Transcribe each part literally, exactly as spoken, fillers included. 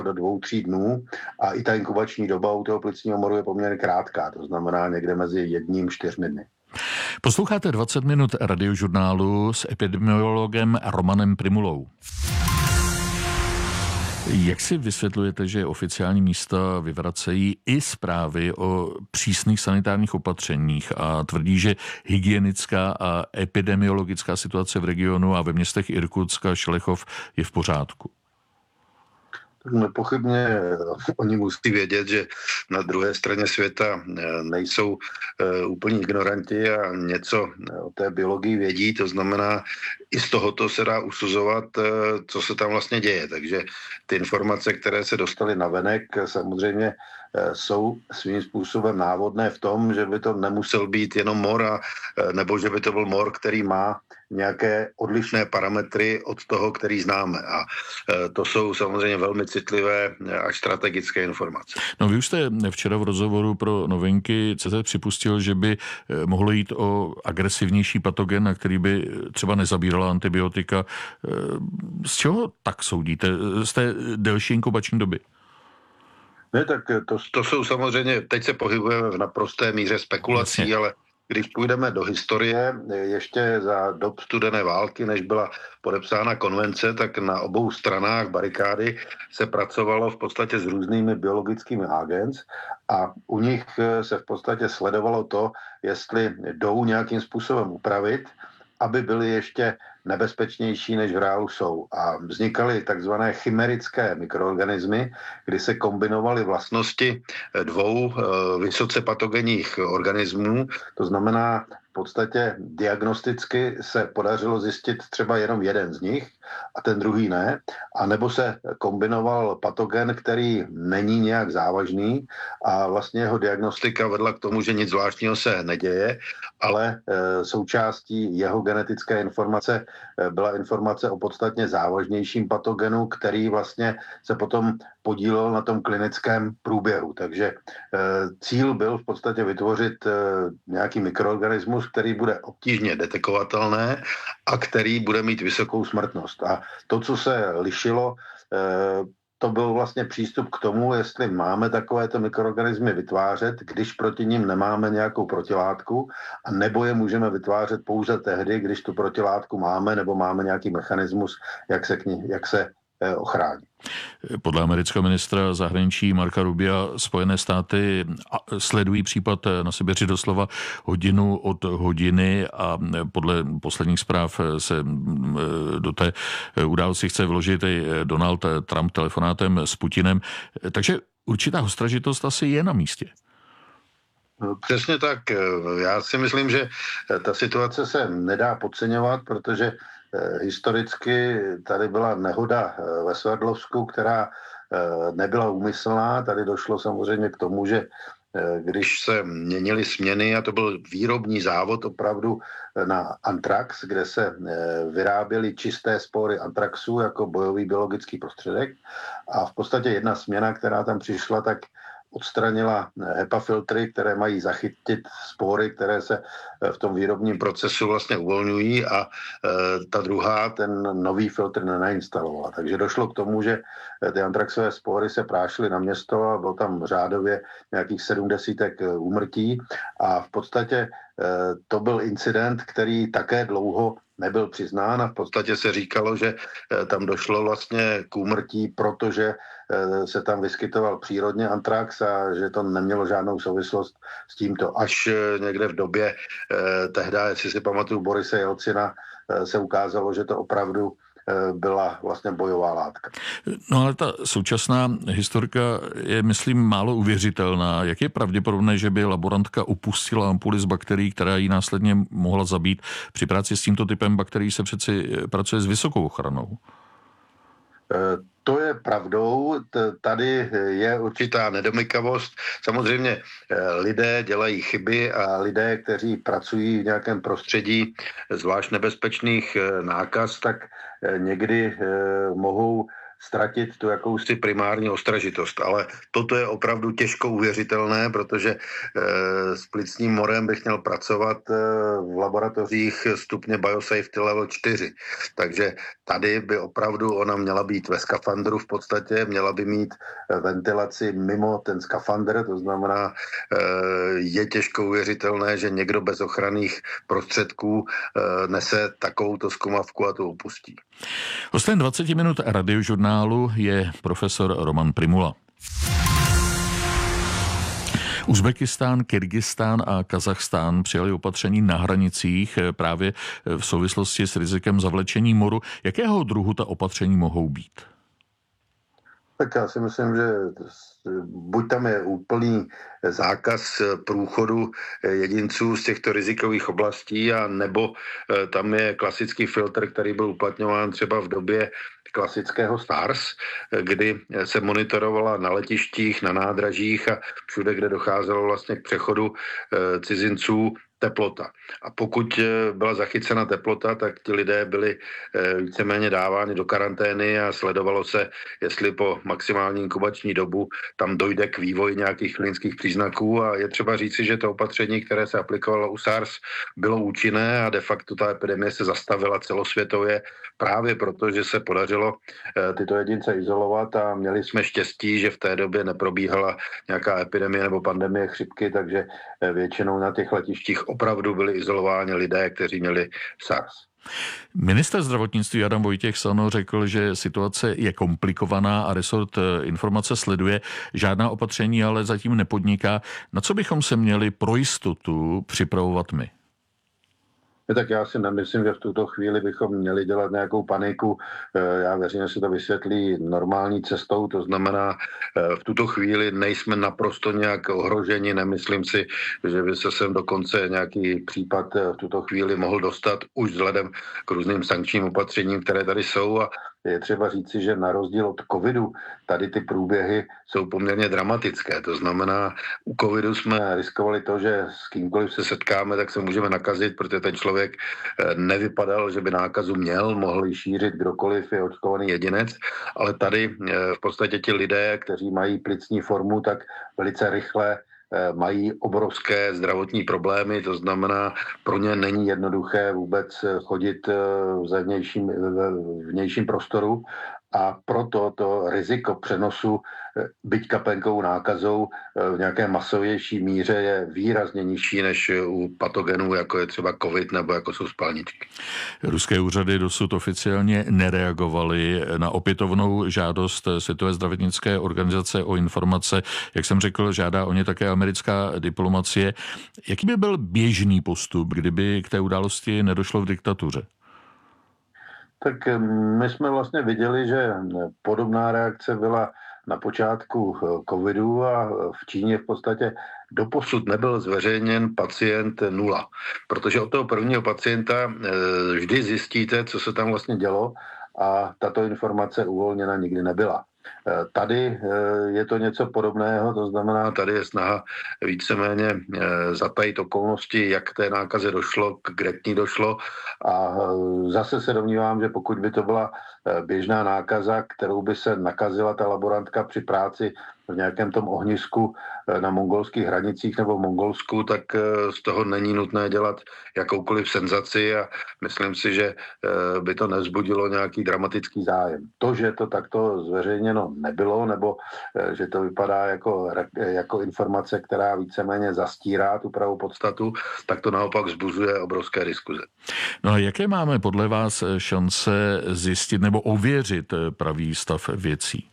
do dvou, tří dnů a i ta inkubační doba u toho plicního moru je poměrně krátká, to znamená někde mezi jedním čtyřmi dny. Posloucháte dvacet minut radiožurnálu s epidemiologem Romanem Prymulou. Jak si vysvětlujete, že oficiální místa vyvracejí i zprávy o přísných sanitárních opatřeních a tvrdí, že hygienická a epidemiologická situace v regionu a ve městech Irkutsk a Šlechov je v pořádku? Nepochybně oni musí vědět, že na druhé straně světa nejsou úplní ignoranti a něco o té biologii vědí, to znamená, i z tohoto se dá usuzovat, co se tam vlastně děje. Takže ty informace, které se dostaly navenek, samozřejmě jsou svým způsobem návodné v tom, že by to nemusel být jenom mor, a, nebo že by to byl mor, který má nějaké odlišné parametry od toho, který známe. A to jsou samozřejmě velmi citlivé až strategické informace. No vy už jste včera v rozhovoru pro Novinky C Z připustil, že by mohlo jít o agresivnější patogen, na který by třeba nezabírala antibiotika. Z čeho tak soudíte? Z té delší inkubační doby? Ne, tak to, to jsou samozřejmě, teď se pohybujeme v naprosté míře spekulací, Jasně. ale když půjdeme do historie, ještě za dob studené války, než byla podepsána konvence, tak na obou stranách barikády se pracovalo v podstatě s různými biologickými agens a u nich se v podstatě sledovalo to, jestli jdou nějakým způsobem upravit, aby byly ještě nebezpečnější, než v reálu jsou. A vznikaly takzvané chimerické mikroorganismy, kdy se kombinovaly vlastnosti dvou vysoce patogenních organismů. To znamená, v podstatě diagnosticky se podařilo zjistit třeba jenom jeden z nich a ten druhý ne. A nebo se kombinoval patogen, který není nějak závažný a vlastně jeho diagnostika vedla k tomu, že nic zvláštního se neděje, ale e, součástí jeho genetické informace e, byla informace o podstatně závažnějším patogenu, který vlastně se potom podílel na tom klinickém průběhu. Takže e, cíl byl v podstatě vytvořit e, nějaký mikroorganismus, který bude obtížně detekovatelné a který bude mít vysokou smrtnost. A to, co se lišilo, e, to byl vlastně přístup k tomu, jestli máme takovéto mikroorganismy vytvářet, když proti nim nemáme nějakou protilátku, a nebo je můžeme vytvářet pouze tehdy, když tu protilátku máme, nebo máme nějaký mechanismus, jak se, k ní, jak se eh, ochrání. Podle amerického ministra zahraničí Marca Rubia Spojené státy sledují případ na Sibiři doslova hodinu od hodiny a podle posledních zpráv se do té události chce vložit i Donald Trump telefonátem s Putinem. Takže určitá ostražitost asi je na místě. Přesně tak. Já si myslím, že ta situace se nedá podceňovat, protože historicky tady byla nehoda ve Sverdlovsku, která nebyla úmyslná. Tady došlo samozřejmě k tomu, že když se měnily směny, a to byl výrobní závod opravdu na antrax, kde se vyráběly čisté spory antraxu jako bojový biologický prostředek, a v podstatě jedna směna, která tam přišla, tak odstranila HEPA-filtry, které mají zachytit spory, které se v tom výrobním procesu vlastně uvolňují, a e, ta druhá ten nový filtr nenainstalovala. Takže došlo k tomu, že ty antraxové spory se prášily na město a bylo tam řádově nějakých sedm desítek úmrtí a v podstatě e, to byl incident, který také dlouho nebyl přiznán a v podstatě se říkalo, že tam došlo vlastně k úmrtí, protože se tam vyskytoval přírodně antrax a že to nemělo žádnou souvislost s tímto. Až někde v době tehdy, jestli si pamatuju Borise Jelcina, se ukázalo, že to opravdu byla vlastně bojová látka. No ale ta současná historka je, myslím, málo uvěřitelná. Jak je pravděpodobné, že by laborantka upustila ampuli z bakterií, která ji následně mohla zabít? Při práci s tímto typem bakterií se přeci pracuje s vysokou ochranou. To je pravdou, tady je určitá nedomykavost. Samozřejmě lidé dělají chyby a lidé, kteří pracují v nějakém prostředí zvlášť nebezpečných nákaz, tak někdy mohou ztratit tu jakousi primární ostražitost. Ale toto je opravdu těžko uvěřitelné, protože s plicním morem bych měl pracovat v laboratořích stupně Biosafety level čtyři. Takže tady by opravdu ona měla být ve skafandru v podstatě, měla by mít ventilaci mimo ten skafandr, to znamená, je těžko uvěřitelné, že někdo bez ochranných prostředků nese takovouto zkumavku a to opustí. Hostem dvacet minut radiožurnálu je profesor Roman Prymula. Uzbekistán, Kyrgyzstán a Kazachstán přijali opatření na hranicích právě v souvislosti s rizikem zavlečení moru. Jakého druhu ta opatření mohou být? Tak já si myslím, že buď tam je úplný zákaz průchodu jedinců z těchto rizikových oblastí, a nebo tam je klasický filtr, který byl uplatňován třeba v době klasického SARS, kdy se monitorovala na letištích, na nádražích a všude, kde docházelo vlastně k přechodu cizinců, teplota. A pokud byla zachycena teplota, tak ti lidé byli víceméně dáváni do karantény a sledovalo se, jestli po maximální inkubační dobu tam dojde k vývoji nějakých klinických příznaků. A je třeba říci, že to opatření, které se aplikovalo u SARS, bylo účinné a de facto ta epidemie se zastavila celosvětově právě proto, že se podařilo tyto jedince izolovat a měli jsme štěstí, že v té době neprobíhala nějaká epidemie nebo pandemie chřipky, takže většinou na těch letištích opravdu byli izolováni lidé, kteří měli SARS. Ministr zdravotnictví Adam Vojtěch Sano řekl, že situace je komplikovaná a resort informace sleduje. Žádná opatření ale zatím nepodniká. Na co bychom se měli pro jistotu připravovat my? Tak já si nemyslím, že v tuto chvíli bychom měli dělat nějakou paniku. Já věřím, že se to vysvětlí normální cestou, to znamená, v tuto chvíli nejsme naprosto nějak ohroženi, nemyslím si, že by se sem dokonce nějaký případ v tuto chvíli mohl dostat už vzhledem k různým sankčním opatřením, které tady jsou. A je třeba říci, že na rozdíl od covidu tady ty průběhy jsou poměrně dramatické. To znamená, u covidu jsme riskovali to, že s kýmkoliv se setkáme, tak se můžeme nakazit, protože ten člověk nevypadal, že by nákazu měl, mohl ji šířit kdokoliv, je očkovaný jedinec, ale tady v podstatě ti lidé, kteří mají plicní formu, tak velice rychle mají obrovské zdravotní problémy, to znamená, pro ně není jednoduché vůbec chodit v vnějším, v vnějším prostoru a proto to riziko přenosu, byť kapénkou nákazou v nějaké masovější míře je výrazně nižší než u patogenů, jako je třeba covid nebo jako jsou spalničky. Ruské úřady dosud oficiálně nereagovaly na opětovnou žádost Světové zdravotnické organizace o informace. Jak jsem řekl, žádá o ně také americká diplomacie. Jaký by byl běžný postup, kdyby k té události nedošlo v diktatuře? Tak my jsme vlastně viděli, že podobná reakce byla na počátku covidu a v Číně v podstatě doposud nebyl zveřejněn pacient nula. Protože od toho prvního pacienta vždy zjistíte, co se tam vlastně dělo a tato informace uvolněna nikdy nebyla. Tady je to něco podobného, to znamená, tady je snaha víceméně zatajit okolnosti, jak k té nákaze došlo, kde k ní došlo a zase se domnívám, že pokud by to byla běžná nákaza, kterou by se nakazila ta laborantka při práci v nějakém tom ohnisku na mongolských hranicích nebo v Mongolsku, tak z toho není nutné dělat jakoukoliv senzaci a myslím si, že by to nevzbudilo nějaký dramatický zájem. To, že to takto zveřejněno nebylo, nebo že to vypadá jako, jako informace, která víceméně zastírá tu pravou podstatu, tak to naopak vzbuzuje obrovské diskuze. No a jaké máme podle vás šance zjistit nebo ověřit pravý stav věcí?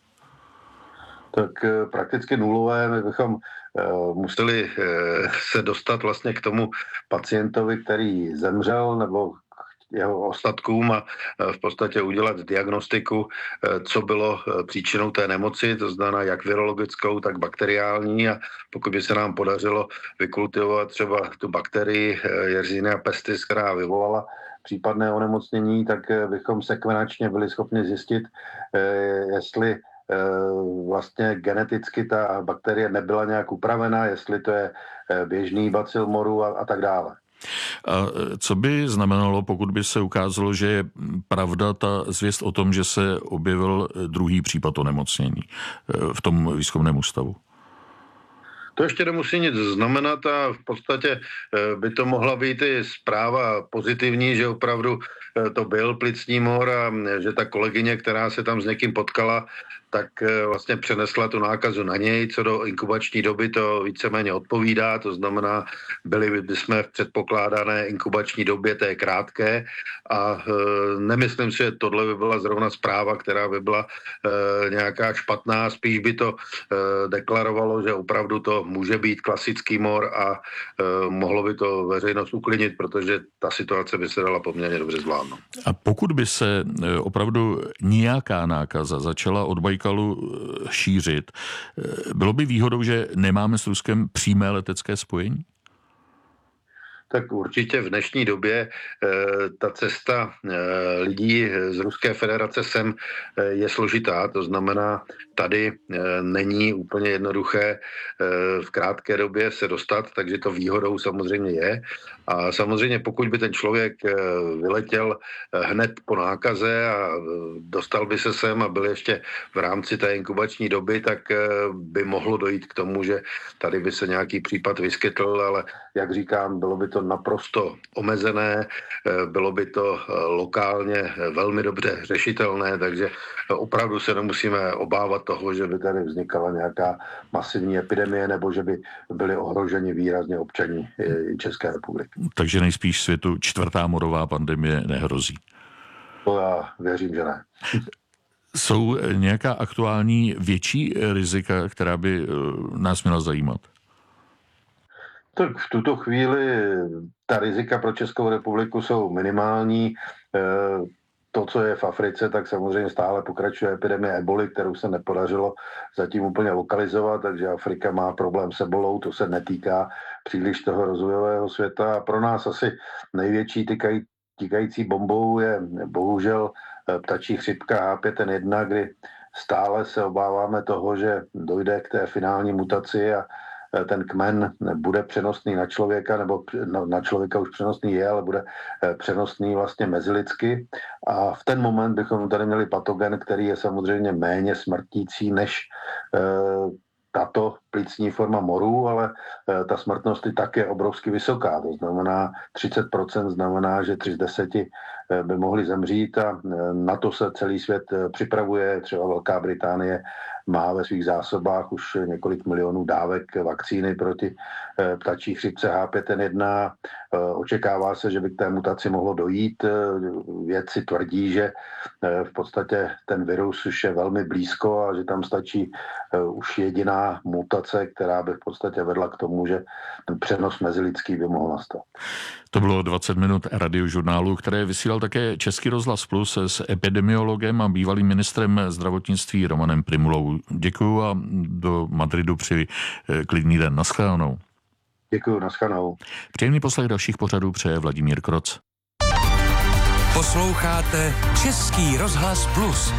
Tak prakticky nulové. My bychom museli se dostat vlastně k tomu pacientovi, který zemřel, nebo jeho ostatkům a v podstatě udělat diagnostiku, co bylo příčinou té nemoci, to znamená jak virologickou, tak bakteriální a pokud by se nám podařilo vykultivovat třeba tu bakterii Yersinia pestis, která vyvolala případné onemocnění, tak bychom sekvenačně byli schopni zjistit, jestli vlastně geneticky ta bakterie nebyla nějak upravená, jestli to je běžný bacil moru a, a tak dále. A co by znamenalo, pokud by se ukázalo, že je pravda ta zvěst o tom, že se objevil druhý případ onemocnění v tom výzkumném ústavu? To ještě nemusí nic znamenat a v podstatě by to mohla být i zpráva pozitivní, že opravdu to byl plicní mor a že ta kolegyně, která se tam s někým potkala, tak vlastně přenesla tu nákazu na něj, co do inkubační doby to víceméně odpovídá, to znamená, byli jsme v předpokládané inkubační době, té krátké a e, nemyslím si, že tohle by byla zrovna zpráva, která by byla e, nějaká špatná, spíš by to e, deklarovalo, že opravdu to může být klasický mor a e, mohlo by to veřejnost uklidnit, protože ta situace by se dala poměrně dobře zvládnout. A pokud by se opravdu nějaká nákaza začala od Bajkalu šířit, bylo by výhodou, že nemáme s Ruskem přímé letecké spojení? Tak určitě v dnešní době e, ta cesta e, lidí z Ruské federace sem e, je složitá, to znamená, tady e, není úplně jednoduché e, v krátké době se dostat, takže to výhodou samozřejmě je. A samozřejmě pokud by ten člověk e, vyletěl e, hned po nákaze a e, dostal by se sem a byl ještě v rámci té inkubační doby, tak e, by mohlo dojít k tomu, že tady by se nějaký případ vyskytl, ale jak říkám, bylo by to naprosto omezené, bylo by to lokálně velmi dobře řešitelné, takže opravdu se nemusíme obávat toho, že by tady vznikala nějaká masivní epidemie nebo že by byli ohroženi výrazně občani České republiky. Takže nejspíš světu čtvrtá morová pandemie nehrozí. To já věřím, že ne. Jsou nějaká aktuální větší rizika, která by nás měla zajímat? Tak v tuto chvíli ta rizika pro Českou republiku jsou minimální. To, co je v Africe, tak samozřejmě stále pokračuje epidemie eboli, kterou se nepodařilo zatím úplně lokalizovat, takže Afrika má problém s ebolou, to se netýká příliš toho rozvojového světa. A pro nás asi největší týkaj, týkající bombou je bohužel ptačí chřipka H pět N jedna, kdy stále se obáváme toho, že dojde k té finální mutaci a ten kmen bude přenosný na člověka, nebo na člověka už přenosný je, ale bude přenosný vlastně mezilidsky. A v ten moment bychom tady měli patogen, který je samozřejmě méně smrtící než tato plicní forma moru, ale ta smrtnost i tak je obrovsky vysoká. To znamená třicet procent znamená, že tři z deseti by mohli zemřít a na to se celý svět připravuje. Třeba Velká Británie má ve svých zásobách už několik milionů dávek vakcíny proti ptačí chřipce H pět N jedna. Očekává se, že by k té mutaci mohlo dojít. Vědci tvrdí, že v podstatě ten virus už je velmi blízko a že tam stačí už jediná mutace, která by v podstatě vedla k tomu, že ten přenos mezilidský by mohl nastat. To bylo dvacet minut radiožurnálu, které vysílal také Český rozhlas Plus s epidemiologem a bývalým ministrem zdravotnictví Romanem Prymulou. Děkuju a do Madridu přeji klidný den. Naschledanou. Děkuju, naschledanou. Příjemný poslech dalších pořadů přeje Vladimír Kroc. Posloucháte Český rozhlas Plus.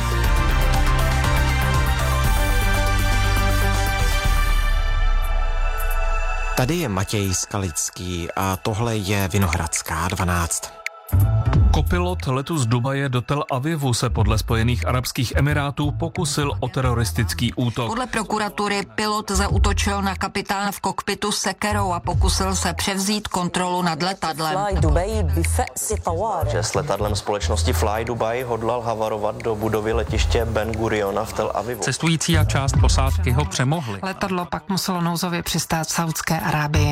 Tady je Matěj Skalický a tohle je Vinohradská dvanáct. Kopilot letu z Dubaje do Tel Avivu se podle Spojených arabských emirátů pokusil o teroristický útok. Podle prokuratury pilot zaútočil na kapitána v kokpitu sekerou a pokusil se převzít kontrolu nad letadlem. Že s letadlem společnosti Fly Dubai hodlal havarovat do budovy letiště Ben Guriona v Tel Avivu. Cestující a část posádky ho přemohli. Letadlo pak muselo nouzově přistát v Saudské Arábii.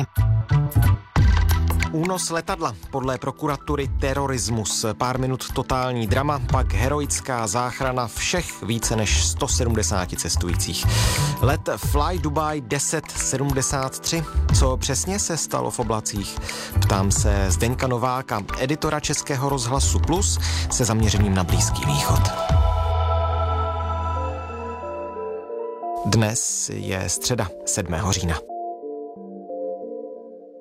Únos letadla, podle prokuratury terorismus, pár minut totální drama, pak heroická záchrana všech více než sto sedmdesát cestujících. Let Fly Dubai deset sedmdesát tři. Co přesně se stalo v oblacích? Ptám se Zdeňka Nováka, editora Českého rozhlasu Plus, se zaměřením na Blízký východ. Dnes je středa sedmého října.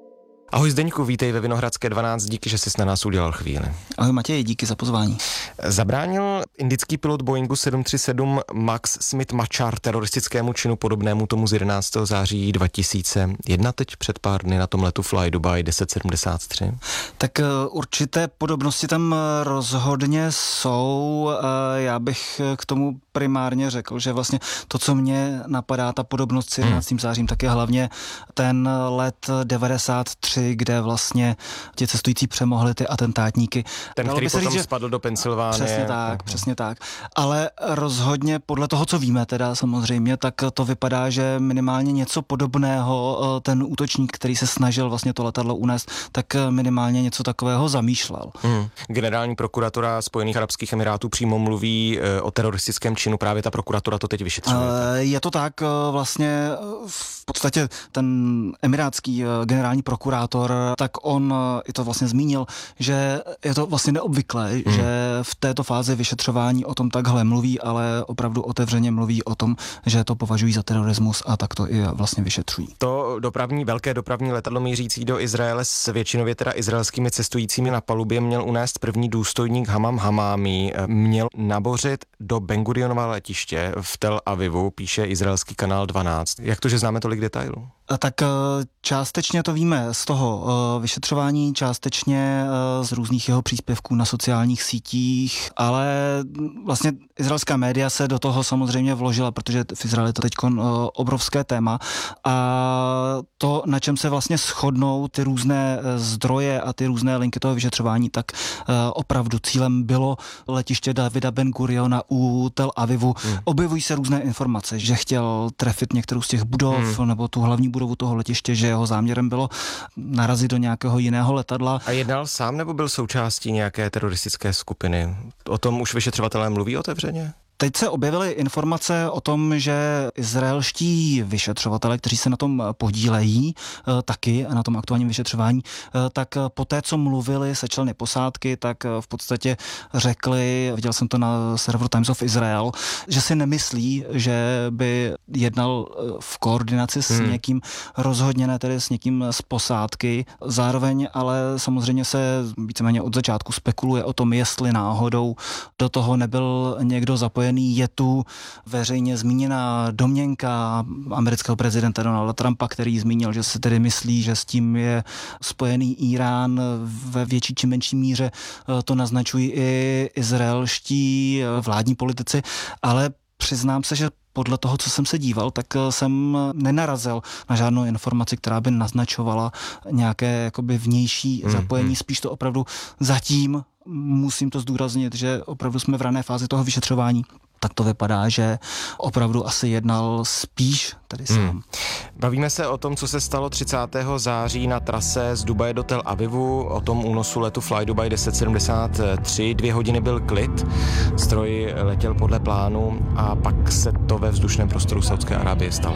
Ahoj Zdeňku, vítej ve Vinohradské dvanáct, díky, že jsi na nás udělal chvíli. Ahoj Matěj, díky za pozvání. Zabránil indický pilot Boeingu sedm tři sedm Max Smith Machar teroristickému činu podobnému tomu z jedenáctého září dva tisíce jedna, teď před pár dny na tom letu Fly Dubai deset sedmdesát tři? Tak určité podobnosti tam rozhodně jsou. Já bych k tomu primárně řekl, že vlastně to, co mě napadá, ta podobnost s jedenáctým zářím, tak je hlavně ten let devadesát tři, kde vlastně ti cestující přemohli ty atentátníky. Ten, Dalo který by se potom říct, že... spadl do Pensylvánie. Přesně tak, přesně tak. Ale rozhodně podle toho, co víme teda samozřejmě, tak to vypadá, že minimálně něco podobného ten útočník, který se snažil vlastně to letadlo unést, tak minimálně něco takového zamýšlel. Hmm. Generální prokuratura Spojených arabských emirátů přímo mluví o teroristickém činu, právě ta prokuratura to teď vyšetřuje. Je to tak, vlastně v podstatě ten emirátský generální prokurátor, tak on i to vlastně zmínil, že je to vlastně neobvyklé, hmm. že v této fázi vyšetřování o tom takhle mluví, ale opravdu otevřeně mluví o tom, že to považují za terorismus a tak to i vlastně vyšetřují. To dopravní, velké dopravní letadlo mířící do Izraele s většinově teda izraelskými cestujícími na palubě měl unést první důstojník Hamam Hamámi, měl nabořit do Ben Gurionova letiště v Tel Avivu, píše izraelský kanál dvanáct. Jak to, že známe tolik detailů? Tak částečně to víme z toho vyšetřování, částečně z různých jeho příspěvků na sociálních sítích, ale vlastně izraelská média se do toho samozřejmě vložila, protože v Izraeli je to teď obrovské téma a to, na čem se vlastně shodnou ty různé zdroje a ty různé linky toho vyšetřování, tak opravdu cílem bylo letiště Davida Ben Guriona u Tel Avivu. Hmm. Objevují se různé informace, že chtěl trefit některou z těch budov hmm. nebo tu hlavní budovu toho letiště, že jeho záměrem bylo narazit do nějakého jiného letadla. A jednal sám nebo byl součástí nějaké teroristické skupiny? O tom už vyšetřovatelé mluví otevřeně? Teď se objevily informace o tom, že izraelští vyšetřovatelé, kteří se na tom podílejí taky na tom aktuálním vyšetřování, tak po té, co mluvili se členy posádky, tak v podstatě řekli, viděl jsem to na serveru Times of Israel, že si nemyslí, že by jednal v koordinaci s hmm. někým, rozhodně ne tedy s někým z posádky. Zároveň ale samozřejmě se víceméně od začátku spekuluje o tom, jestli náhodou do toho nebyl někdo zapojený. Je tu veřejně zmíněná domněnka amerického prezidenta Donalda Trumpa, který zmínil, že se tedy myslí, že s tím je spojený Irán. Ve větší či menší míře to naznačují i izraelští vládní politici, ale přiznám se, že podle toho, co jsem se díval, tak jsem nenarazil na žádnou informaci, která by naznačovala nějaké jakoby vnější mm, zapojení. Mm. Spíš to opravdu zatím, musím to zdůraznit, že opravdu jsme v rané fázi toho vyšetřování. Tak to vypadá, že opravdu asi jednal spíš tady sám. Hmm. Bavíme se o tom, co se stalo třicátého září na trase z Dubaje do Tel Avivu, o tom únosu letu Fly Dubai deset sedmdesát tři. Dvě hodiny byl klid, stroj letěl podle plánu a pak se to ve vzdušném prostoru Saudské Arábie stalo.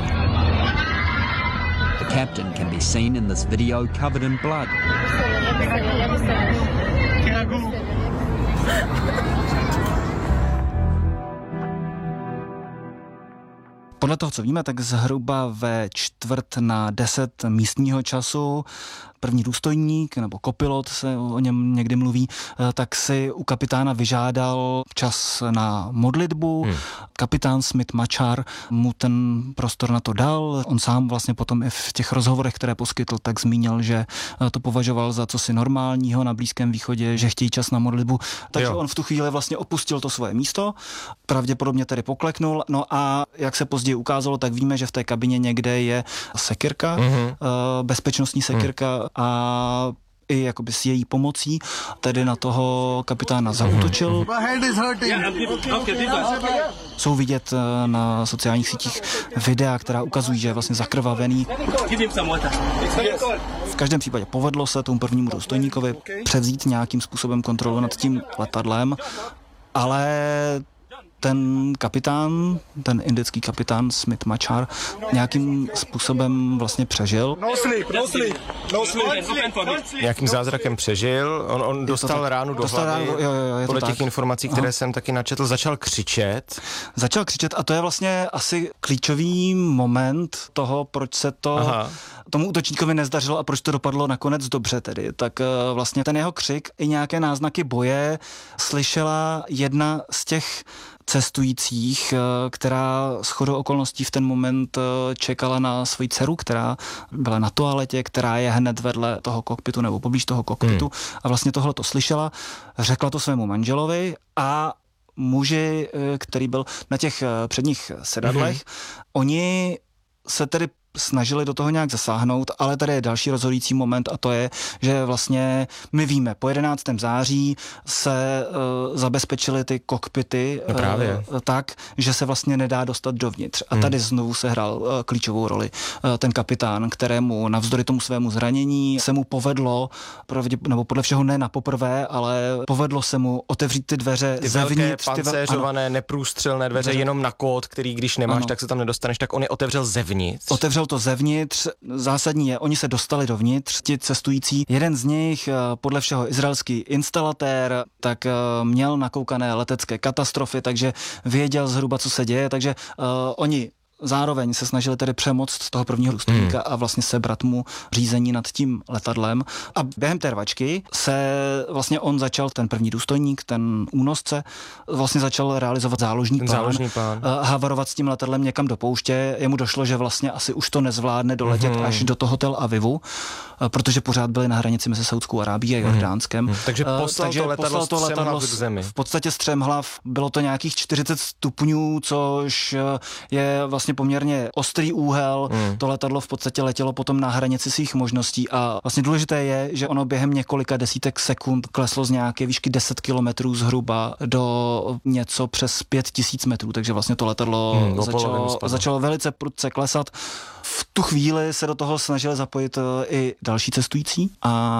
The captain can be seen in this video covered in blood. Podle toho, co víme, tak zhruba ve čtvrt na deset místního času první důstojník nebo kopilot, se o něm někdy mluví, tak si u kapitána vyžádal čas na modlitbu. Hmm. Kapitán Smith Machar mu ten prostor na to dal. On sám vlastně potom i v těch rozhovorech, které poskytl, tak zmínil, že to považoval za cosi normálního na Blízkém východě, že chtějí čas na modlitbu. Takže jo. On v tu chvíli vlastně opustil to svoje místo, pravděpodobně tedy pokleknul. No a jak se později ukázalo, tak víme, že v té kabině někde je sekyrka, mm-hmm. bezpečnostní sekyrka mm. a i jakoby s její pomocí tedy na toho kapitána zaútočil. Jsou vidět na sociálních sítích videa, která ukazují, že je vlastně zakrvavený. V každém případě povedlo se tomu prvnímu důstojníkovi převzít nějakým způsobem kontrolu nad tím letadlem, ale ten kapitán, ten indický kapitán Smith Machar nějakým způsobem vlastně přežil. No sleep, no sleep, no sleep. Nějakým zázrakem přežil, on, on dostal ránu do dostal hlavy, ránu, jo, jo, jo, podle těch tak. informací, které Aha. jsem taky načetl, začal křičet. Začal křičet a to je vlastně asi klíčový moment toho, proč se to Aha. tomu útočníkovi nezdařilo a proč to dopadlo nakonec dobře tedy. Tak vlastně ten jeho křik i nějaké náznaky boje slyšela jedna z těch cestujících, která shodou okolností v ten moment čekala na svoji dceru, která byla na toaletě, která je hned vedle toho kokpitu nebo poblíž toho kokpitu hmm. a vlastně tohle to slyšela, řekla to svému manželovi a muži, který byl na těch předních sedadlech, hmm. oni se tedy snažili do toho nějak zasáhnout, ale tady je další rozhodující moment a to je, že vlastně my víme, po jedenáctého září se uh, zabezpečily ty kokpity no právě. Uh, tak, že se vlastně nedá dostat dovnitř. A tady hmm. znovu se hrál uh, klíčovou roli uh, ten kapitán, kterému navzdory tomu svému zranění se mu povedlo, nebo podle všeho ne na poprvé, ale povedlo se mu otevřít ty dveře ty zevnitř. Velké pancéřované, neprůstřelné dveře, dveře jenom na kód, který když nemáš, ano. tak se tam nedostaneš, tak on je otevřel zevnitř. Otevřel to zevnitř, zásadní je, oni se dostali dovnitř, ti cestující. Jeden z nich, podle všeho izraelský instalatér, tak měl nakoukané letecké katastrofy, takže věděl zhruba, co se děje, takže uh, oni zároveň se snažili tedy přemoct toho prvního důstojníka hmm. a vlastně sebrat mu řízení nad tím letadlem. A během té rvačky se vlastně on začal, ten první důstojník, ten únosce, vlastně začal realizovat záložní ten plán. Záložní plán. Havarovat s tím letadlem někam do pouště. Jemu došlo, že vlastně asi už to nezvládne doletět hmm. až do toho Tel Avivu, protože pořád byli na hranici mezi Saudskou Arábií a Jordánskem. Hmm. Takže poslal Takže to letadlo, poslal to letadlo k zemi. V podstatě střemhlav. Bylo to nějakých čtyřicet stupňů, což je vlastně poměrně ostrý úhel. Hmm. To letadlo v podstatě letělo potom na hranici svých možností a vlastně důležité je, že ono během několika desítek sekund kleslo z nějaké výšky deset kilometrů zhruba do něco přes pět tisíc metrů, takže vlastně to letadlo hmm, začalo, začalo velice prudce klesat. V tu chvíli se do toho snažili zapojit i další cestující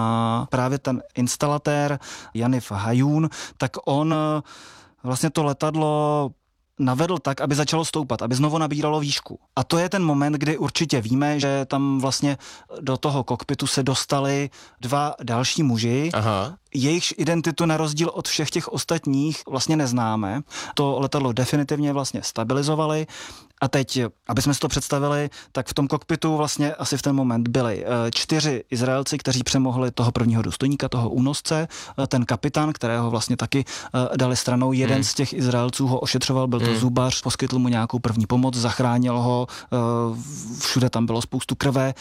a právě ten instalatér Janif Hajún, tak on vlastně to letadlo navedl tak, aby začalo stoupat, aby znovu nabíralo výšku. A to je ten moment, kdy určitě víme, že tam vlastně do toho kokpitu se dostali dva další muži. Aha. Jejichž identitu na rozdíl od všech těch ostatních vlastně neznáme. To letadlo definitivně vlastně stabilizovali. A teď, aby jsme si to představili, tak v tom kokpitu vlastně asi v ten moment byli čtyři Izraelci, kteří přemohli toho prvního důstojníka, toho únosce, ten kapitán, kterého vlastně taky dali stranou. Jeden hmm. z těch Izraelců ho ošetřoval, byl to hmm. zubař, poskytl mu nějakou první pomoc, zachránil ho, všude tam bylo spoustu krve.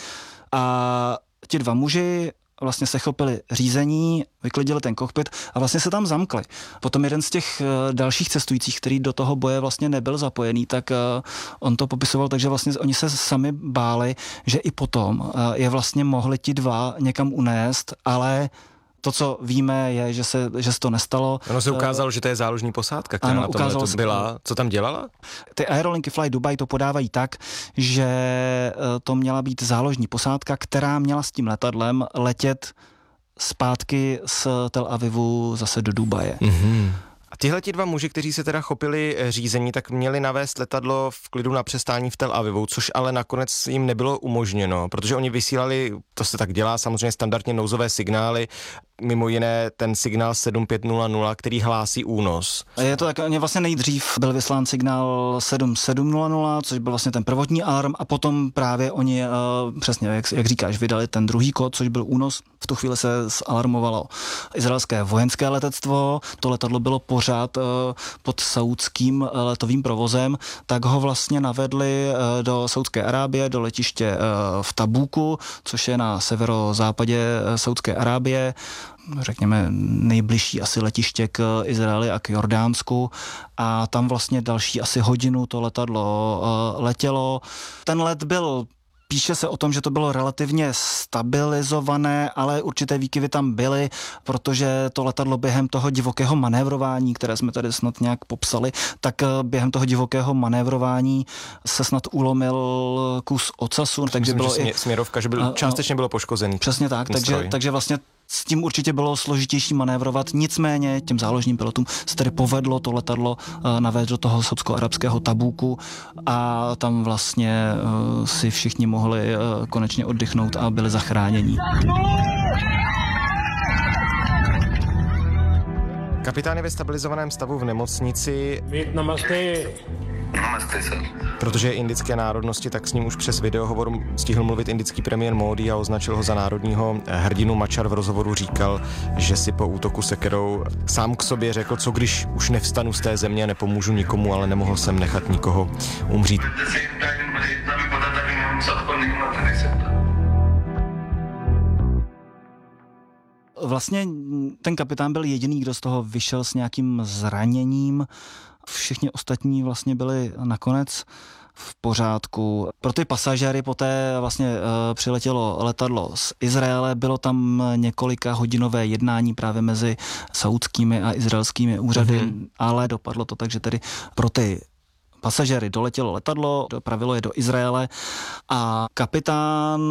A ti dva muži vlastně se chopili řízení, vyklidili ten kokpit a vlastně se tam zamkli. Potom jeden z těch uh, dalších cestujících, který do toho boje vlastně nebyl zapojený, tak uh, on to popisoval, takže vlastně oni se sami báli, že i potom uh, je vlastně mohli ti dva někam unést, ale to, co víme, je, že se, že se to nestalo. Ono se ukázalo, že to je záložní posádka, která ano, na tom letu byla. Co tam dělala? Ty aerolinky Fly Dubai to podávají tak, že to měla být záložní posádka, která měla s tím letadlem letět zpátky z Tel Avivu zase do Dubaje. Mm-hmm. A tihle ti dva muži, kteří se teda chopili řízení, tak měli navést letadlo v klidu na přistání v Tel Avivu, což ale nakonec jim nebylo umožněno, protože oni vysílali, to se tak dělá, samozřejmě standardně nouzové signály, mimo jiné ten signál sedm pět nula nula, který hlásí únos. Je to tak, vlastně nejdřív byl vyslán signál sedm sedm nula nula, což byl vlastně ten prvotní alarm a potom právě oni, přesně jak, jak říkáš, vydali ten druhý kód, což byl únos. V tu chvíli se zalarmovalo izraelské vojenské letectvo, to letadlo bylo pořád pod saúdským letovým provozem, tak ho vlastně navedli do Saúdské Arábie, do letiště v Tabúku, což je na severozápadě Saúdské Arábie, řekněme nejbližší asi letiště k Izraeli a k Jordánsku a tam vlastně další asi hodinu to letadlo letělo. Ten let byl Píše se o tom, že to bylo relativně stabilizované, ale určité výkyvy tam byly, protože to letadlo během toho divokého manévrování, které jsme tady snad nějak popsali, tak během toho divokého manévrování se snad ulomil kus ocasu. Takže Myslím, bylo že i směrovka, že byl, částečně bylo poškozený. Přesně tak, takže, takže vlastně S tím určitě bylo složitější manévrovat, nicméně těm záložním pilotům se tedy povedlo to letadlo navést do toho saúdsko-arabského Tabúku a tam vlastně si všichni mohli konečně oddychnout a byli zachráněni. Kapitán je ve stabilizovaném stavu v nemocnici. Protože je indické národnosti, tak s ním už přes videohovor stihl mluvit indický premiér Módi a označil ho za národního hrdinu. Mačar v rozhovoru říkal, že si po útoku sekerou sám k sobě řekl, co když už nevstanu z té země a nepomůžu nikomu, ale nemohl jsem nechat nikoho umřít. Vlastně ten kapitán byl jediný, kdo z toho vyšel s nějakým zraněním. Všichni ostatní vlastně byli nakonec v pořádku. Pro ty pasažéry poté vlastně e, přiletělo letadlo z Izraele, bylo tam několika hodinové jednání právě mezi saúdskými a izraelskými úřady, mm-hmm. ale dopadlo to tak, že tedy pro ty pasažéry doletělo letadlo, dopravilo je do Izraele a kapitán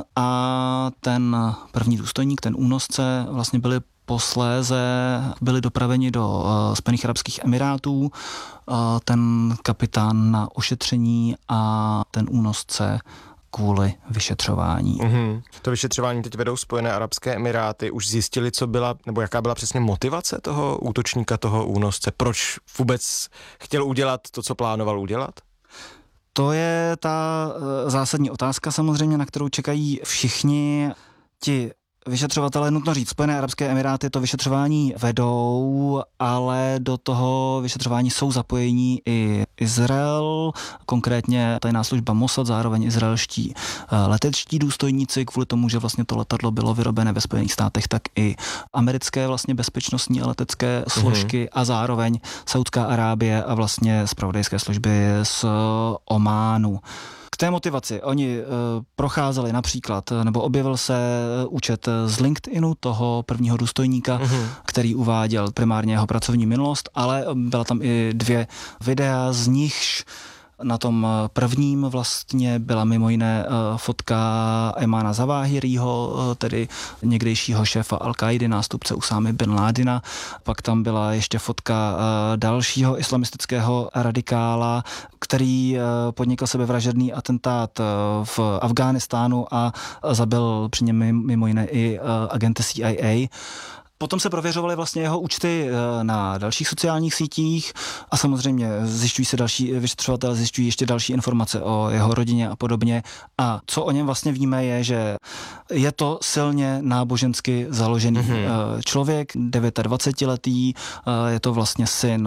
a ten první důstojník, ten únosce vlastně byli posléze byli dopraveni do uh, Spojených arabských emirátů, uh, ten kapitán na ošetření a ten únosce kvůli vyšetřování. Mm-hmm. To vyšetřování teď vedou Spojené arabské emiráty. Už zjistili, co byla, nebo jaká byla přesně motivace toho útočníka, toho únosce? Proč vůbec chtěl udělat to, co plánoval udělat? To je ta uh, zásadní otázka samozřejmě, na kterou čekají všichni ti vyšetřovatelé. Nutno říct, Spojené arabské emiráty to vyšetřování vedou, ale do toho vyšetřování jsou zapojení i Izrael, konkrétně tajná služba Mossad, zároveň izraelští letečtí důstojníci, kvůli tomu, že vlastně to letadlo bylo vyrobené ve Spojených státech, tak i americké vlastně bezpečnostní a letecké složky mm-hmm. a zároveň Saudská Arábie a vlastně zpravodajské služby z Ománu. K té motivaci oni e, procházeli například, nebo objevil se účet z LinkedInu toho prvního důstojníka, mm-hmm. který uváděl primárně jeho pracovní minulost, ale byla tam i dvě videa, z nichž na tom prvním vlastně byla mimo jiné fotka Emana Zawahiriho, tedy někdejšího šéfa Al-Kaidy, nástupce Usámy bin Ládina. Pak tam byla ještě fotka dalšího islamistického radikála, který podnikl sebevražedný atentát v Afghánistánu a zabil při něm mimo jiné i agenty C I A. Potom se prověřovaly vlastně jeho účty na dalších sociálních sítích a samozřejmě zjišťují se další vyšetřovatelé, zjišťují ještě další informace o jeho rodině a podobně. A co o něm vlastně víme je, že je to silně nábožensky založený mm-hmm. člověk, devětadvacetiletý, je to vlastně syn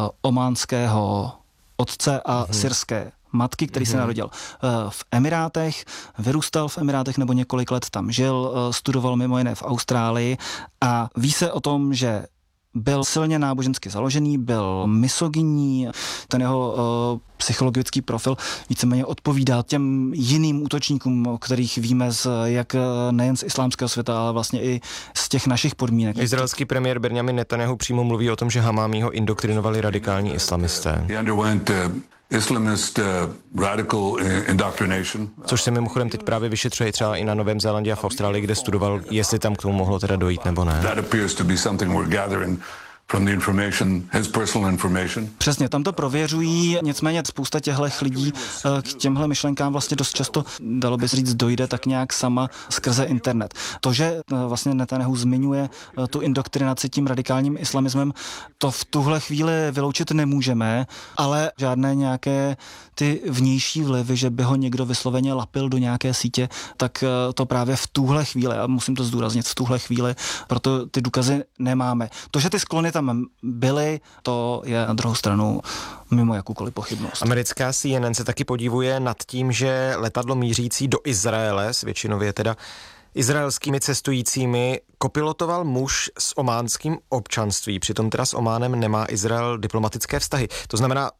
ománského otce a mm-hmm. syrské matky, který mm-hmm. se narodil v Emirátech, vyrůstal v Emirátech nebo několik let tam žil, studoval mimo jiné v Austrálii a ví se o tom, že byl silně nábožensky založený, byl misogynní, ten jeho uh, psychologický profil víceméně odpovídá těm jiným útočníkům, o kterých víme z, jak nejen z islámského světa, ale vlastně i z těch našich podmínek. Izraelský premiér Benjamin Netanyahu přímo mluví o tom, že Hamámího indoktrinovali radikální islamisté. Islamist uh, radical indoctrination. Což se mimochodem teď právě vyšetřuje třeba i na Novém Zélandě a v Austrálii, kde studoval, jestli tam k tomu mohlo teda dojít nebo ne. That appears to be something we're gathering from the information, his personal information. Přesně, tam to prověřují, nicméně spousta těchto lidí k těmhle myšlenkám vlastně dost často, dalo by se říct, dojde tak nějak sama skrze internet. To, že vlastně Netanyahu zmiňuje tu indoktrinaci tím radikálním islamismem, to v tuhle chvíli vyloučit nemůžeme, ale žádné nějaké ty vnější vlivy, že by ho někdo vysloveně lapil do nějaké sítě, tak to právě v tuhle chvíli, a musím to zdůraznit, v tuhle chvíli, proto ty důkazy nemáme. To, že ty sklony tam byly, to je na druhou stranu mimo jakoukoliv pochybnost. Americká C N N se taky podívuje nad tím, že letadlo mířící do Izraele, s většinově teda izraelskými cestujícími, kopilotoval muž s ománským občanstvím. Přitom teda s Ománem nemá Izrael diplomatické vztahy. To znamená,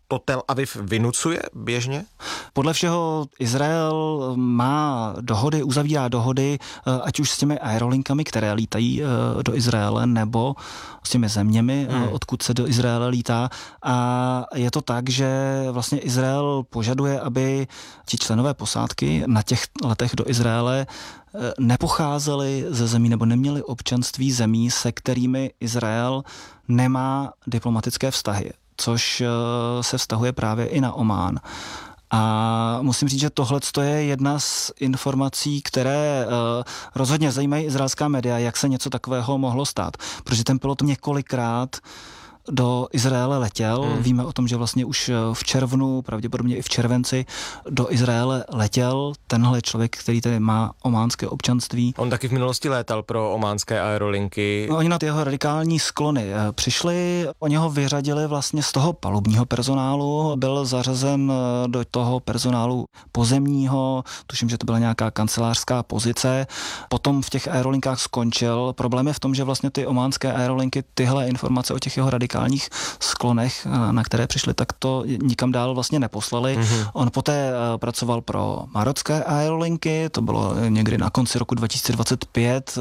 to Tel Aviv vynucuje běžně? Podle všeho Izrael má dohody, uzavírá dohody, ať už s těmi aerolinkami, které lítají do Izraele, nebo s těmi zeměmi, hmm. odkud se do Izraele lítá. A je to tak, že vlastně Izrael požaduje, aby ti členové posádky na těch letech do Izraele nepocházeli ze zemí nebo neměli občanství zemí, se kterými Izrael nemá diplomatické vztahy, což se vztahuje právě i na Omán. A musím říct, že tohle je jedna z informací, které uh, rozhodně zajímají izraelská média, jak se něco takového mohlo stát. Protože ten pilot několikrát do Izraele letěl. Hmm. Víme o tom, že vlastně už v červnu, pravděpodobně i v červenci, do Izraele letěl tenhle člověk, který tady má ománské občanství. On taky v minulosti létal pro ománské aerolinky. No, oni na ty jeho radikální sklony přišli, oni ho vyřadili vlastně z toho palubního personálu, byl zařazen do toho personálu pozemního, tuším, že to byla nějaká kancelářská pozice, potom v těch aerolinkách skončil. Problém je v tom, že vlastně ty ománské aerolinky tyhle informace o těch jeho radikálních sklonech, na které přišli, tak to nikam dál vlastně neposlali. Mm-hmm. On poté pracoval pro marocké aerolinky, to bylo někdy na konci roku dva tisíce dvacet pět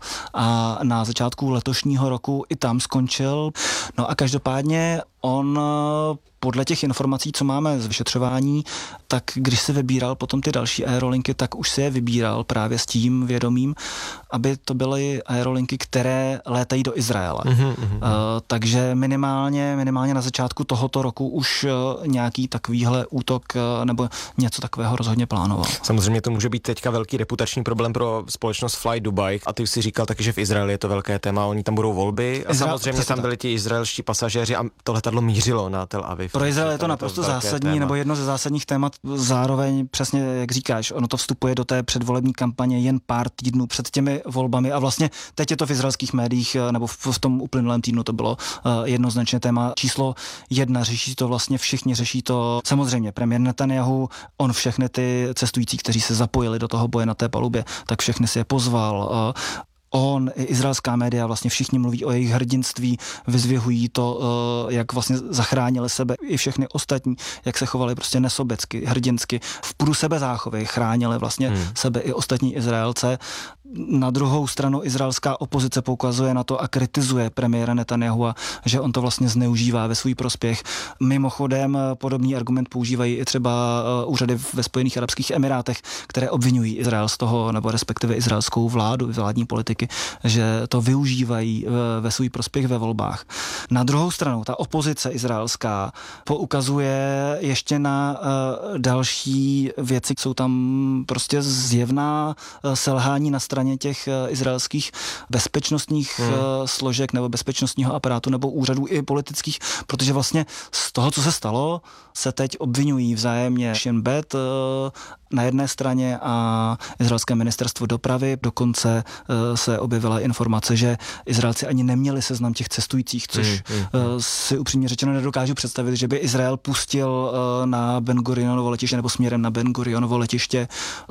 a na začátku letošního roku i tam skončil. No a každopádně on podle těch informací, co máme z vyšetřování, tak když se vybíral potom ty další aerolinky, tak už se je vybíral právě s tím vědomím, aby to byly aerolinky, které létají do Izraele. Mm-hmm. Uh, takže minimálně, minimálně na začátku tohoto roku už uh, nějaký takovýhle útok uh, nebo něco takového rozhodně plánoval. Samozřejmě to může být teďka velký reputační problém pro společnost Fly Dubai. A ty už si říkal taky, že v Izraeli je to velké téma, oni tam budou volby a Izrael, samozřejmě tam byli ti izraelští pasažéři a to letadlo mířilo na Tel Aviv. Pro Izrael je to naprosto zásadní, téma. Nebo jedno ze zásadních témat, zároveň přesně, jak říkáš, ono to vstupuje do té předvolební kampaně jen pár týdnů před těmi volbami a vlastně teď je to v izraelských médiích, nebo v, v tom uplynulém týdnu to bylo uh, jednoznačně téma číslo jedna, řeší to vlastně všichni, řeší to samozřejmě premiér Netanyahu, on všechny ty cestující, kteří se zapojili do toho boje na té palubě, tak všechny si je pozval. Uh, On i izraelská média, vlastně všichni mluví o jejich hrdinství, vyzvěhují to, jak vlastně zachránili sebe i všechny ostatní, jak se chovali prostě nesobecky, hrdinsky, v půdu sebezáchovy chránili vlastně hmm. sebe i ostatní Izraelce. Na druhou stranu izraelská opozice poukazuje na to a kritizuje premiéra Netanyahua, že on to vlastně zneužívá ve svůj prospěch. Mimochodem podobný argument používají i třeba úřady ve Spojených arabských emirátech, které obvinují Izrael z toho, nebo respektive izraelskou vládu, vládní politiky, že to využívají ve svůj prospěch ve volbách. Na druhou stranu ta opozice izraelská poukazuje ještě na uh, další věci, jsou tam prostě zjevná uh, selhání na straně těch izraelských bezpečnostních hmm. složek nebo bezpečnostního aparátu nebo úřadů i politických, protože vlastně z toho, co se stalo, se teď obvinují vzájemně Shin Bet na jedné straně a izraelské ministerstvo dopravy. Dokonce se objevila informace, že Izraelci ani neměli seznam těch cestujících, což hmm, hmm, hmm. si upřímně řečeno nedokážu představit, že by Izrael pustil na Ben Gurionovo letiště nebo směrem na Ben Gurionovo letiště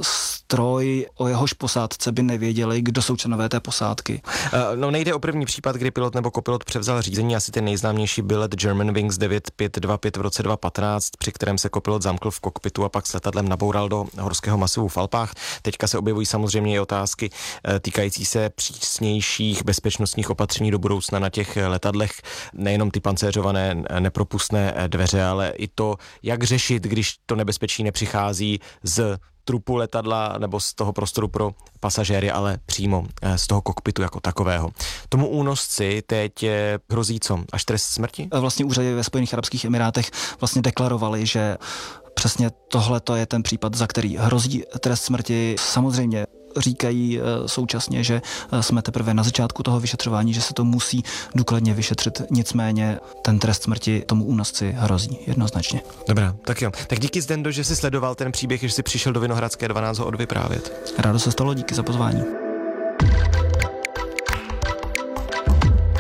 stroj, o jehož posádce by nevěděli, kdo jsou členové té posádky. Uh, no nejde o první případ, kdy pilot nebo kopilot převzal řízení, asi ten nejznámější byl let Germanwings devět pět dva pět v roce dva tisíce patnáct, při kterém se kopilot zamkl v kokpitu a pak s letadlem naboural do horského masivu v Alpách. Teďka se objevují samozřejmě i otázky uh, týkající se přísnějších bezpečnostních opatření do budoucna na těch letadlech, nejenom ty pancéřované nepropustné dveře, ale i to, jak řešit, když to nebezpečí nepřichází z trupu letadla nebo z toho prostoru pro pasažéry, ale přímo z toho kokpitu jako takového. Tomu únosci teď hrozí co? Až trest smrti? Vlastně úřady ve Spojených arabských emirátech vlastně deklarovali, že přesně tohle je ten případ, za který hrozí trest smrti. Samozřejmě říkají současně, že jsme teprve na začátku toho vyšetřování, že se to musí důkladně vyšetřit. Nicméně ten trest smrti tomu únosci hrozí jednoznačně. Dobrá, tak jo. Tak díky Zdendo, že jsi sledoval ten příběh, že jsi přišel do Vinohradské dvanáct ho odvyprávět. Rádo se stalo, díky za pozvání.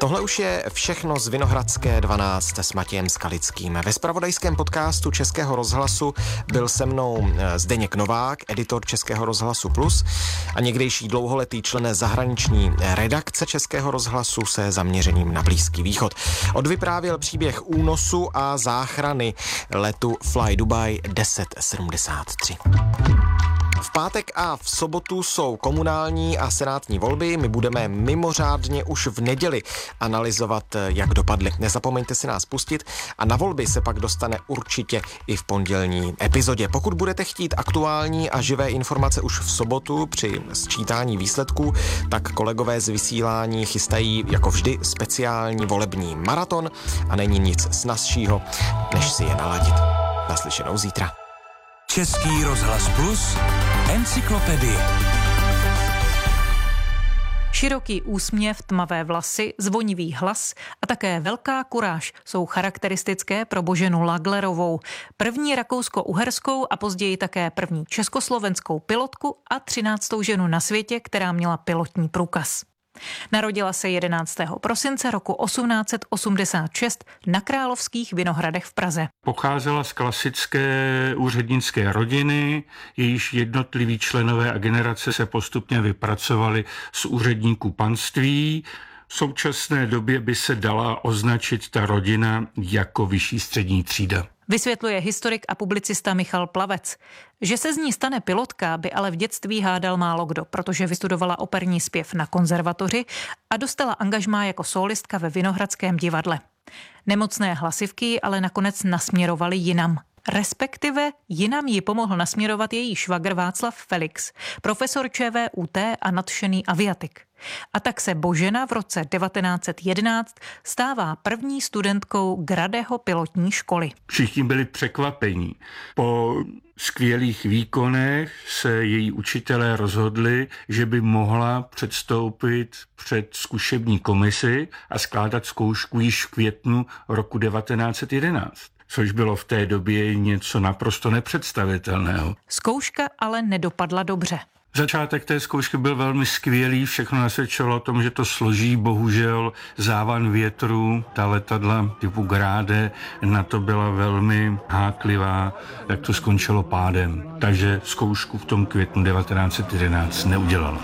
Tohle už je všechno z Vinohradské dvanáct s Matějem Skalickým. Ve zpravodajském podcastu Českého rozhlasu byl se mnou Zdeněk Novák, editor Českého rozhlasu Plus a někdejší dlouholetý člen zahraniční redakce Českého rozhlasu se zaměřením na Blízký východ. Odvyprávěl příběh únosu a záchrany letu Fly Dubai deset sedmdesát tři. V pátek a v sobotu jsou komunální a senátní volby. My budeme mimořádně už v neděli analyzovat, jak dopadly. Nezapomeňte si nás pustit a na volby se pak dostane určitě i v pondělní epizodě. Pokud budete chtít aktuální a živé informace už v sobotu při sčítání výsledků, tak kolegové z vysílání chystají jako vždy speciální volební maraton a není nic snazšího, než si je naladit. Naslyšenou zítra. Český rozhlas Plus, encyklopedie. Široký úsměv, tmavé vlasy, zvonivý hlas a také velká kuráž jsou charakteristické pro Boženu Laglerovou, první rakousko-uherskou a později také první československou pilotku a třináctou ženu na světě, která měla pilotní průkaz. Narodila se jedenáctého prosince roku osmnáct set osmdesát šest na Královských Vinohradech v Praze. Pocházela z klasické úřednické rodiny, jejíž jednotliví členové a generace se postupně vypracovali z úředníků panství. V současné době by se dala označit ta rodina jako vyšší střední třída. Vysvětluje historik a publicista Michal Plavec. Že se z ní stane pilotka, by ale v dětství hádal málo kdo, protože vystudovala operní zpěv na konzervatoři a dostala angažmá jako sólistka ve Vinohradském divadle. Nemocné hlasivky ji ale nakonec nasměrovaly jinam. Respektive jinam ji pomohl nasměrovat její švagr Václav Felix, profesor ČVUT a nadšený aviatik. A tak se Božena v roce devatenáct set jedenáct stává první studentkou Gradeho pilotní školy. Všichni byli překvapení. Po skvělých výkonech se její učitelé rozhodli, že by mohla předstoupit před zkušební komisi a skládat zkoušku již v květnu roku devatenáct set jedenáct. Což bylo v té době něco naprosto nepředstavitelného. Zkouška ale nedopadla dobře. Začátek té zkoušky byl velmi skvělý, všechno nasvědčovalo o tom, že to složí, bohužel závan větru, ta letadla typu Grade na to byla velmi háklivá, tak to skončilo pádem. Takže zkoušku v tom květnu devatenáct set jedenáct neudělala.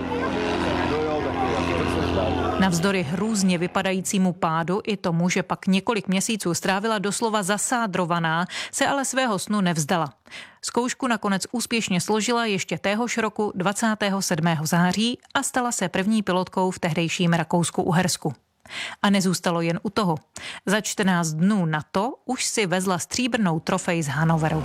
Navzdory hrůzně vypadajícímu pádu i tomu, že pak několik měsíců strávila doslova zasádrovaná, se ale svého snu nevzdala. Zkoušku nakonec úspěšně složila ještě téhož roku dvacátého sedmého září a stala se první pilotkou v tehdejším Rakousku-Uhersku. A nezůstalo jen u toho. Za čtrnáct dnů na to už si vezla stříbrnou trofej z Hannoveru.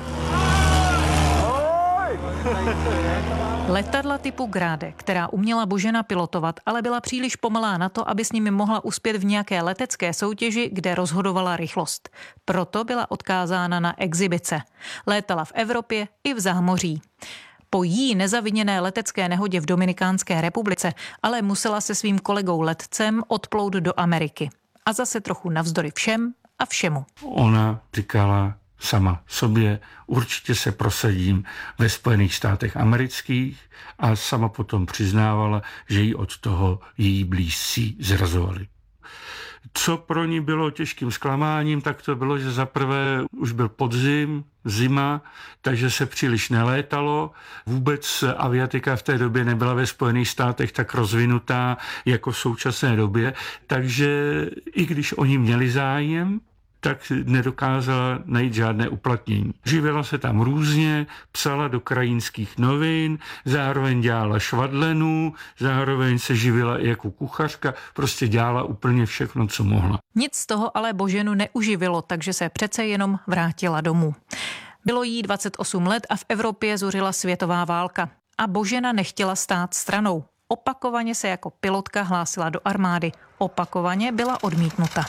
Letadla typu Grade, která uměla Božena pilotovat, ale byla příliš pomalá na to, aby s nimi mohla uspět v nějaké letecké soutěži, kde rozhodovala rychlost. Proto byla odkázána na exibice. Létala v Evropě i v zámoří. Po jí nezaviněné letecké nehodě v Dominikánské republice ale musela se svým kolegou letcem odplout do Ameriky. A zase trochu navzdory všem a všemu. Ona říkala sama sobě, určitě se prosadím ve Spojených státech amerických a sama potom přiznávala, že ji od toho její blízcí zrazovali. Co pro ní bylo těžkým zklamáním, tak to bylo, že zaprvé už byl podzim, zima, takže se příliš nelétalo. Vůbec aviatika v té době nebyla ve Spojených státech tak rozvinutá jako v současné době, takže i když oni měli zájem, tak nedokázala najít žádné uplatnění. Živila se tam různě, psala do krajinských novin, zároveň dělala švadlenu, zároveň se živila i jako kuchařka, prostě dělala úplně všechno, co mohla. Nic z toho ale Boženu neuživilo, takže se přece jenom vrátila domů. Bylo jí dvacet osm let a v Evropě zuřila světová válka. A Božena nechtěla stát stranou. Opakovaně se jako pilotka hlásila do armády. Opakovaně byla odmítnuta.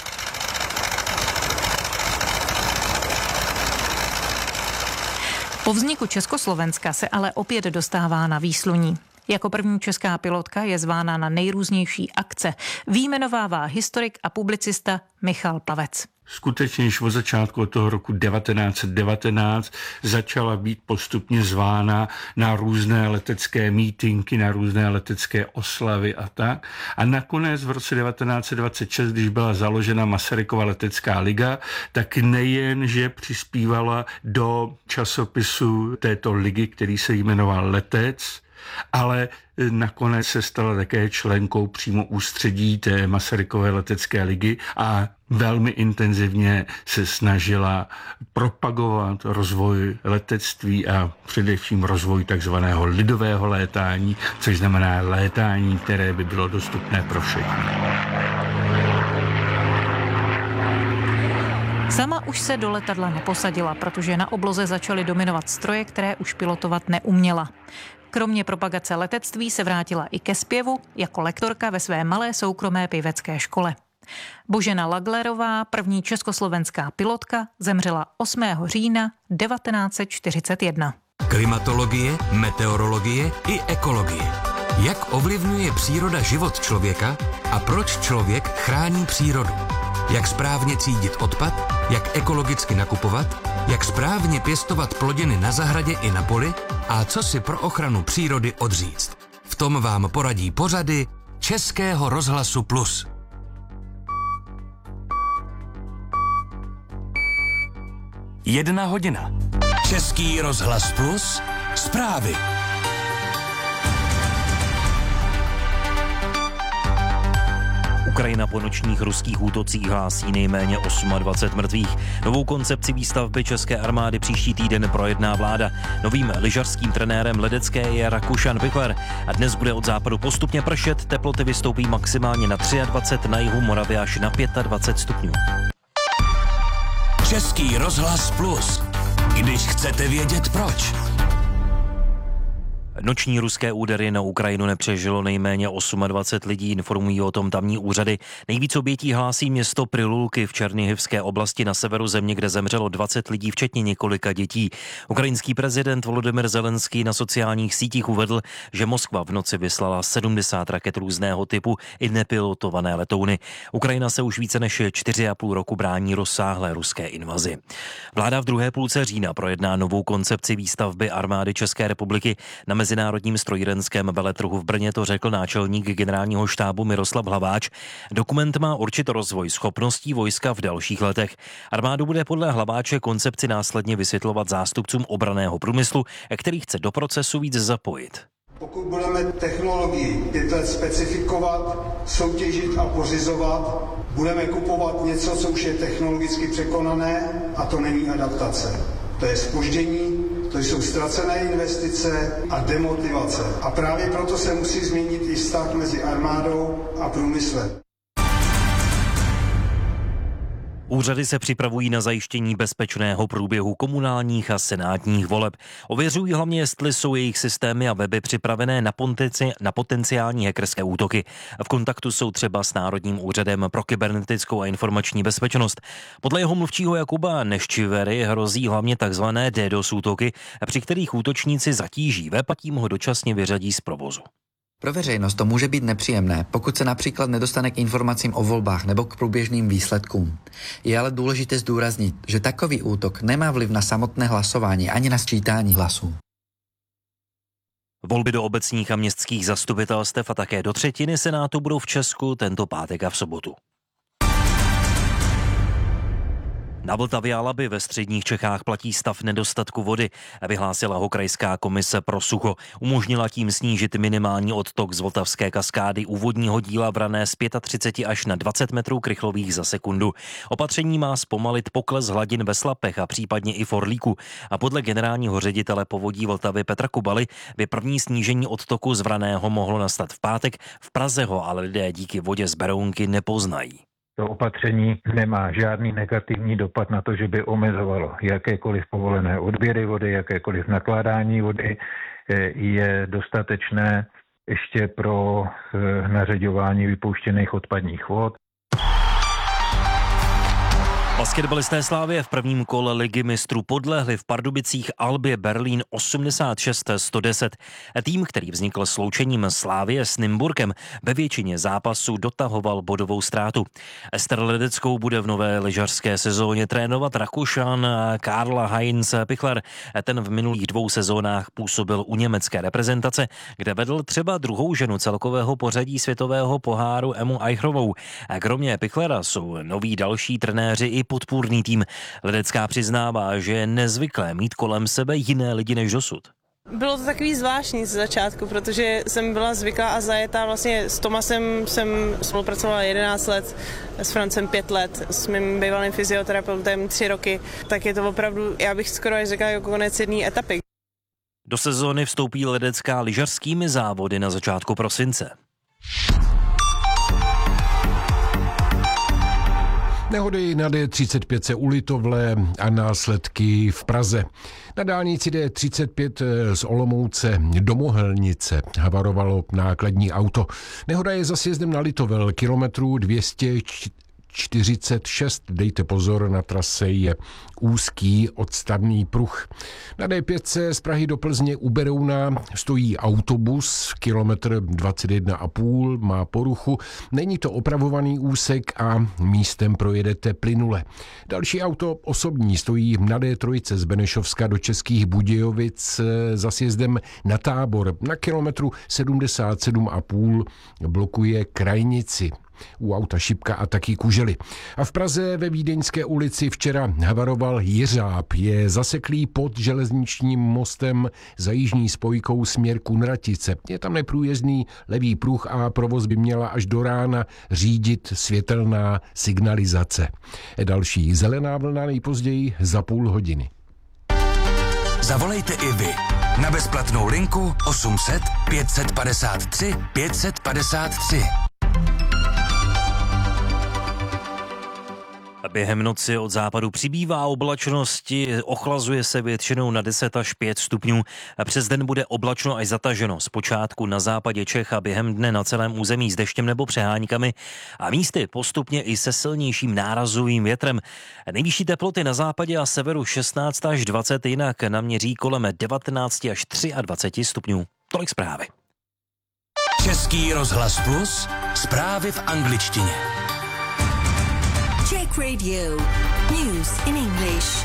Po vzniku Československa se ale opět dostává na výsluní. Jako první česká pilotka je zvána na nejrůznější akce. Vyjmenovává historik a publicista Michal Plavec. skutečně již od začátku od toho roku devatenáct set devatenáct začala být postupně zvána na různé letecké mítinky, na různé letecké oslavy a tak. A nakonec v roce devatenáct set dvacet šest, když byla založena Masarykova letecká liga, tak nejen, že přispívala do časopisu této ligy, který se jmenoval Letec, ale nakonec se stala také členkou přímo ústředí té Masarykové letecké ligy a velmi intenzivně se snažila propagovat rozvoj letectví a především rozvoj takzvaného lidového létání, což znamená létání, které by bylo dostupné pro všechny. Sama už se do letadla neposadila, protože na obloze začaly dominovat stroje, které už pilotovat neuměla. Kromě propagace letectví se vrátila i ke zpěvu jako lektorka ve své malé soukromé pěvecké škole. Božena Laglerová, první československá pilotka, zemřela osmého října devatenáct set čtyřicet jedna. Klimatologie, meteorologie i ekologie. Jak ovlivňuje příroda život člověka a proč člověk chrání přírodu? Jak správně třídit odpad, jak ekologicky nakupovat, jak správně pěstovat plodiny na zahradě i na poli a co si pro ochranu přírody odříct. V tom vám poradí pořady Českého rozhlasu Plus. Jedna hodina. Český rozhlas Plus. Zprávy. Ukrajina po nočních ruských útocích hlásí nejméně dvacet osm mrtvých. Novou koncepci výstavby české armády příští týden projedná vláda. Novým lyžařským trenérem ledecké je Rakušan Pichler a dnes bude od západu postupně pršet, teploty vystoupí maximálně na dvacet tři, na jihu Moravy až na dvacet pět stupňů. Český rozhlas Plus. Když chcete vědět proč. Noční ruské údery na Ukrajinu nepřežilo nejméně dvacet osm lidí, informují o tom tamní úřady. Nejvíc obětí hlásí město Prilulky v Černihyvské oblasti na severu země, kde zemřelo dvacet lidí, včetně několika dětí. Ukrajinský prezident Volodymyr Zelenský na sociálních sítích uvedl, že Moskva v noci vyslala sedmdesát raket různého typu i nepilotované letouny. Ukrajina se už více než čtyři a půl roku brání rozsáhlé ruské invazi. Vláda v druhé půlce října projedná novou koncepci výstavby armády České republiky. Na Mezinárodním strojírenském veletrhu v Brně to řekl náčelník generálního štábu Miroslav Hlaváč. Dokument má určit rozvoj schopností vojska v dalších letech. Armádu bude podle Hlaváče koncepci následně vysvětlovat zástupcům obranného průmyslu, který chce do procesu víc zapojit. Pokud budeme technologii pět let specifikovat, soutěžit a pořizovat, budeme kupovat něco, co už je technologicky překonané, a to není adaptace. To je zpoždění, to jsou ztracené investice a demotivace. A právě proto se musí změnit i vztah mezi armádou a průmyslem. Úřady se připravují na zajištění bezpečného průběhu komunálních a senátních voleb. Ověřují hlavně, jestli jsou jejich systémy a weby připravené na, potenci- na potenciální hackerské útoky. V kontaktu jsou třeba s Národním úřadem pro kybernetickou a informační bezpečnost. Podle jeho mluvčího Jakuba Neščivery hrozí hlavně takzvané DDoS útoky, při kterých útočníci zatíží web a tím ho dočasně vyřadí z provozu. Pro veřejnost to může být nepříjemné, pokud se například nedostane k informacím o volbách nebo k průběžným výsledkům. Je ale důležité zdůraznit, že takový útok nemá vliv na samotné hlasování ani na sčítání hlasů. Volby do obecních a městských zastupitelstev a také do třetiny senátu budou v Česku tento pátek a v sobotu. Na Vltavě a Labi ve středních Čechách platí stav nedostatku vody, vyhlásila ho krajská komise pro sucho. Umožnila tím snížit minimální odtok z Vltavské kaskády úvodního díla Vrané z třicet pět až na dvacet metrů krychlových za sekundu. Opatření má zpomalit pokles hladin ve Slapech a případně i v Orlíku. A podle generálního ředitele povodí Vltavy Petra Kubaly by první snížení odtoku z Vraného mohlo nastat v pátek. V Praze ho ale lidé díky vodě z Berounky nepoznají. To opatření nemá žádný negativní dopad na to, že by omezovalo jakékoliv povolené odběry vody, jakékoliv nakládání vody. Je dostatečné ještě pro nařeďování vypouštěných odpadních vod. Basketbalisté Slavie v prvním kole ligy mistrů podlehli v Pardubicích Albě Berlín osmdesát šest sto deset. Tým, který vznikl sloučením Slavie s Nymburkem, ve většině zápasů dotahoval bodovou ztrátu. Ester Ledeckou bude v nové lyžařské sezóně trénovat Rakušan Karl Heinz Pichler. Ten v minulých dvou sezónách působil u německé reprezentace, kde vedl třeba druhou ženu celkového pořadí světového poháru Emu Eichrovou. Kromě Pichlera jsou noví další trenéři i podpůrný tým. Ledecká přiznává, že je nezvyklé mít kolem sebe jiné lidi než dosud. Bylo to takový zvláštní ze začátku, protože jsem byla zvyklá a zajetá. Vlastně s Tomasem jsem spolupracovala jedenáct let, s Francem pět let, s mým bývalým fyzioterapeutem tři roky. Tak je to opravdu, já bych skoro až řekla, jako konec jedné etapy. Do sezóny vstoupí Ledecká lyžařskými závody na začátku prosince. Nehody na D třicet pět u Litovle a následky v Praze. Na dálnici D třicet pět z Olomouce do Mohelnice havarovalo nákladní auto. Nehoda je za sjezdem na Litovel, kilometru dvě stě čtyřicet šest. Dejte pozor, na trase je úzký odstavný pruh. Na D pět z Prahy do Plzně u Berouna stojí autobus, kilometr dvacet jedna a půl, má poruchu. Není to opravovaný úsek a místem projedete plynule. Další auto osobní stojí na D tři z Benešovska do Českých Budějovic za sjezdem na Tábor. Na kilometru sedmdesát sedm a půl blokuje krajnici. U auta šipka a taky kužely. A v Praze ve Vídeňské ulici včera havaroval jeřáb. Je zaseklý pod železničním mostem za jižní spojkou směr Kunratice. Je tam neprůjezdný levý pruh a provoz by měla až do rána řídit světelná signalizace. Další zelená vlna nejpozději za půl hodiny. Zavolejte i vy na bezplatnou linku osm set pět set padesát tři pět set padesát tři. Během noci od západu přibývá oblačnosti, ochlazuje se většinou na deset až pět stupňů. Přes den bude oblačno až zataženo. Zpočátku na západě Čech a během dne na celém území s deštěm nebo přeháňkami a místy postupně i se silnějším nárazovým větrem. Nejvyšší teploty na západě a severu šestnáct až dvacet, jinak naměří kolem devatenáct až dvacet tři stupňů. Tolik zprávy. Český rozhlas Plus, zprávy v angličtině. Czech Radio. News in English.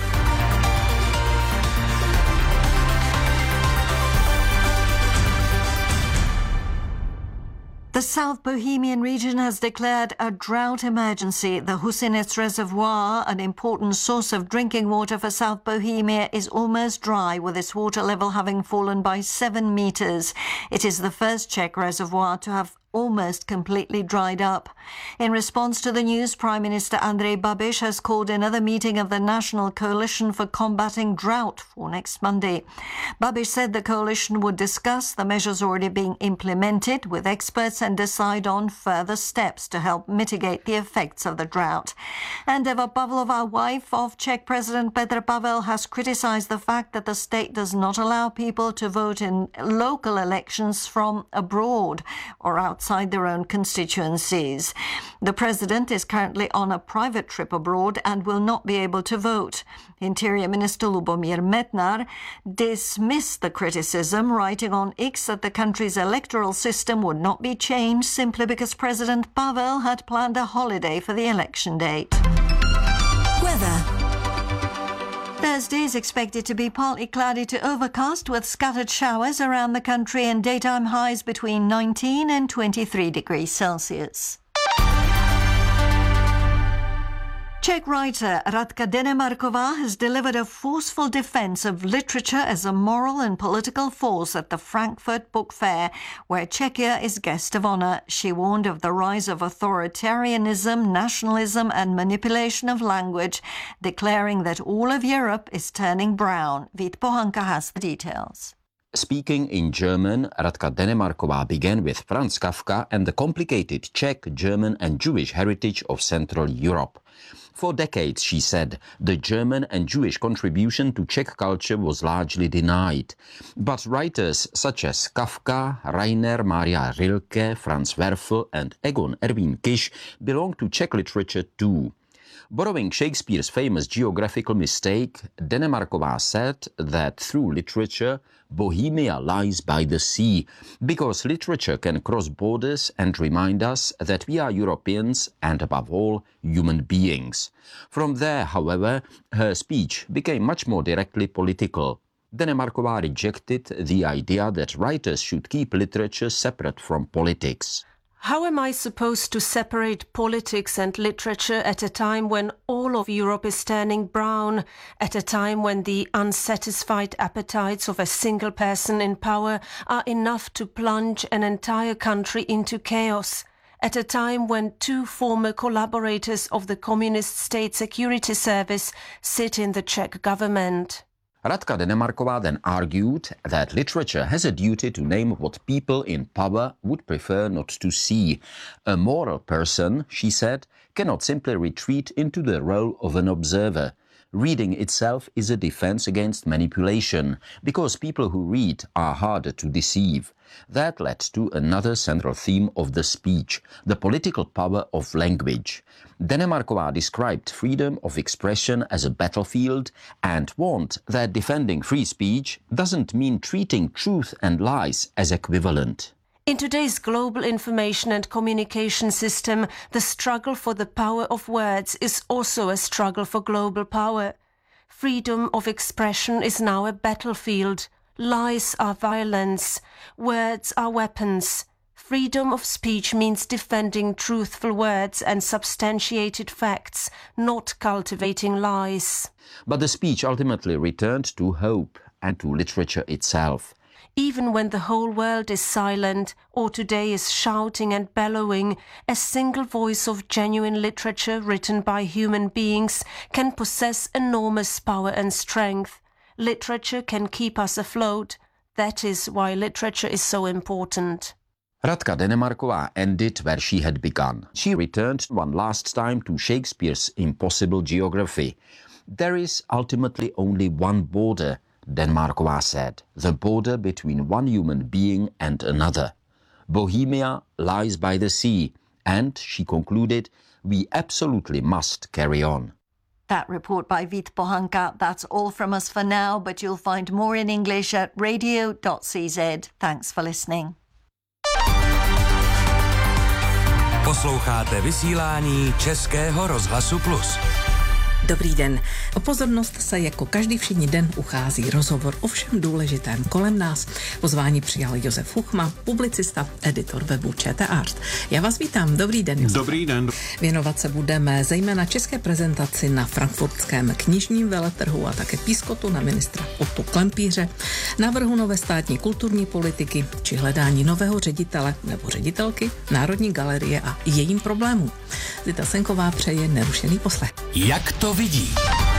The South Bohemian region has declared a drought emergency. The Husinec Reservoir, an important source of drinking water for South Bohemia, is almost dry, with its water level having fallen by seven meters. It is the first Czech reservoir to have almost completely dried up. In response to the news, Prime Minister Andrej Babiš has called another meeting of the National Coalition for Combating Drought for next Monday. Babiš said the coalition would discuss the measures already being implemented with experts and decide on further steps to help mitigate the effects of the drought. And Eva Pavlova, wife of Czech President Petr Pavel, has criticized the fact that the state does not allow people to vote in local elections from abroad or outside their own constituencies. The president is currently on a private trip abroad and will not be able to vote. Interior Minister Lubomír Metnar dismissed the criticism, writing on X that the country's electoral system would not be changed simply because President Pavel had planned a holiday for the election date. Weather. Thursday is expected to be partly cloudy to overcast with scattered showers around the country and daytime highs between nineteen and twenty-three degrees Celsius. Czech writer Radka Denemarková has delivered a forceful defense of literature as a moral and political force at the Frankfurt Book Fair, where Czechia is guest of honor. She warned of the rise of authoritarianism, nationalism and manipulation of language, declaring that all of Europe is turning brown. Vít Pohanka has the details. Speaking in German, Radka Denemarková began with Franz Kafka and the complicated Czech, German and Jewish heritage of Central Europe. For decades, she said, the German and Jewish contribution to Czech culture was largely denied. But writers such as Kafka, Rainer Maria Rilke, Franz Werfel and Egon Erwin Kisch belong to Czech literature too. Borrowing Shakespeare's famous geographical mistake, Denemarková said that through literature, Bohemia lies by the sea, because literature can cross borders and remind us that we are Europeans and, above all, human beings. From there, however, her speech became much more directly political. Denemarková rejected the idea that writers should keep literature separate from politics. How am I supposed to separate politics and literature at a time when all of Europe is turning brown, at a time when the unsatisfied appetites of a single person in power are enough to plunge an entire country into chaos, at a time when two former collaborators of the Communist State Security Service sit in the Czech government? Radka Denemarková then argued that literature has a duty to name what people in power would prefer not to see. A moral person, she said, cannot simply retreat into the role of an observer. Reading itself is a defense against manipulation, because people who read are harder to deceive. That led to another central theme of the speech, the political power of language. Denemarková described freedom of expression as a battlefield and warned that defending free speech doesn't mean treating truth and lies as equivalent. In today's global information and communication system, the struggle for the power of words is also a struggle for global power. Freedom of expression is now a battlefield. Lies are violence. Words are weapons. Freedom of speech means defending truthful words and substantiated facts, not cultivating lies. But the speech ultimately returned to hope and to literature itself. Even when the whole world is silent, or today is shouting and bellowing, a single voice of genuine literature written by human beings can possess enormous power and strength. Literature can keep us afloat. That is why literature is so important. Radka Denemarková ended where she had begun. She returned one last time to Shakespeare's impossible geography. There is ultimately only one border, Denemarková said, the border between one human being and another. Bohemia lies by the sea, and, she concluded, we absolutely must carry on. That report by Vít Pohanka. That's all from us for now, but you'll find more in English at radio dot c z. Thanks for listening. Posloucháte vysílání Českého rozhlasu Plus. Dobrý den. O pozornost se jako každý všední den uchází rozhovor o všem důležitém kolem nás. Pozvání přijal Josef Fuchma, publicista, editor webu ČT-Art. Já vás vítám. Dobrý den, Josef. Dobrý den. Věnovat se budeme zejména české prezentaci na frankfurtském knižním veletrhu a také pískotu na ministra Ottu Klempíře, návrhu nové státní kulturní politiky či hledání nového ředitele nebo ředitelky Národní galerie a jejím problémům. Zita Senková přeje nerušený poslech. Jak to vidí?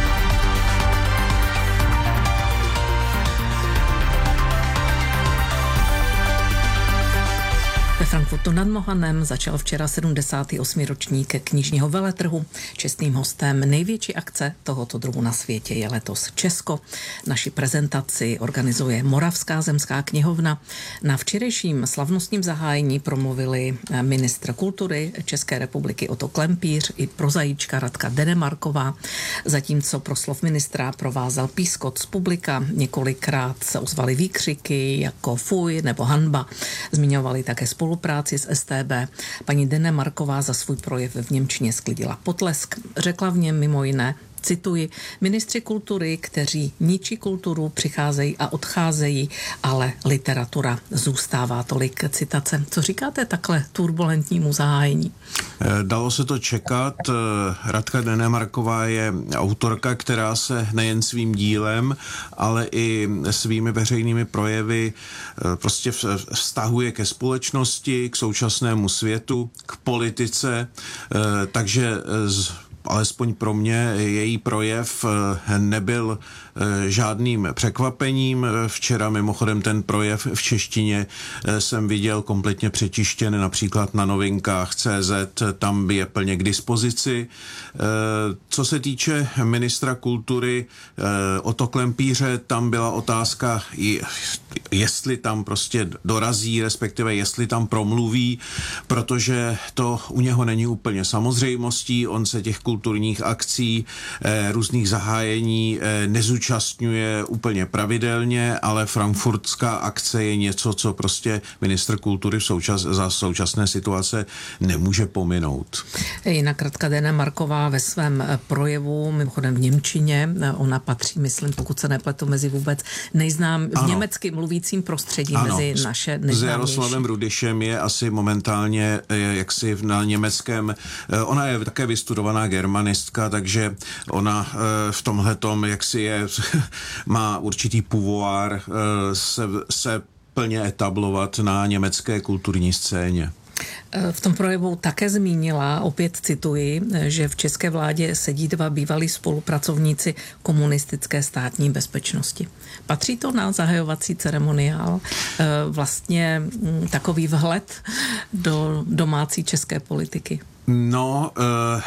Ve Frankfurtu nad Mohanem začal včera sedmdesátý osmý ročník knižního veletrhu. Čestným hostem největší akce tohoto druhu na světě je letos Česko. Naši prezentaci organizuje Moravská zemská knihovna. Na včerejším slavnostním zahájení promluvili ministr kultury České republiky Otto Klempíř i prozajíčka Radka Denemarková. Zatímco proslov ministra provázel pískot z publika, několikrát se ozvaly výkřiky jako fuj nebo hanba. Zmiňovali také spolu spolupráci s S T B. Paní Denemarková za svůj projev v němčině sklidila potlesk. Řekla v něm mimo jiné, cituji, ministři kultury, kteří ničí kulturu, přicházejí a odcházejí, ale literatura zůstává. Tolik citace. Co říkáte takhle turbulentnímu zahájení? Dalo se to čekat. Radka Denemarková je autorka, která se nejen svým dílem, ale i svými veřejnými projevy prostě vztahuje ke společnosti, k současnému světu, k politice, takže z alespoň pro mě její projev nebyl žádným překvapením. Včera mimochodem ten projev v češtině jsem viděl kompletně přečištěn například na novinkách tečka cé zet, tam je plně k dispozici. Co se týče ministra kultury Otto Klempíře, tam byla otázka, jestli tam prostě dorazí, respektive jestli tam promluví, protože to u něho není úplně samozřejmostí. On se těch kulturních akcí, různých zahájení nezúčastňuje úplně pravidelně, ale frankfurtská akce je něco, co prostě ministr kultury v součas, za současné situace nemůže pominout. Jinak Radka Denemarková ve svém projevu, mimochodem v němčině, ona patří, myslím, pokud se nepletu, mezi vůbec nejznám v ano. německy mluvícím prostředí, ano. mezi naše nejznámější. S Jaroslavem Rudyšem je asi momentálně jaksi na německém, ona je také vystudovaná germanistka, takže ona v tomhletom jaksi je, má určitý pouvoir se, se plně etablovat na německé kulturní scéně. V tom projevu také zmínila, opět cituji, že v české vládě sedí dva bývalí spolupracovníci komunistické státní bezpečnosti. Patří to na zahajovací ceremoniál, vlastně takový vhled do domácí české politiky? No, uh...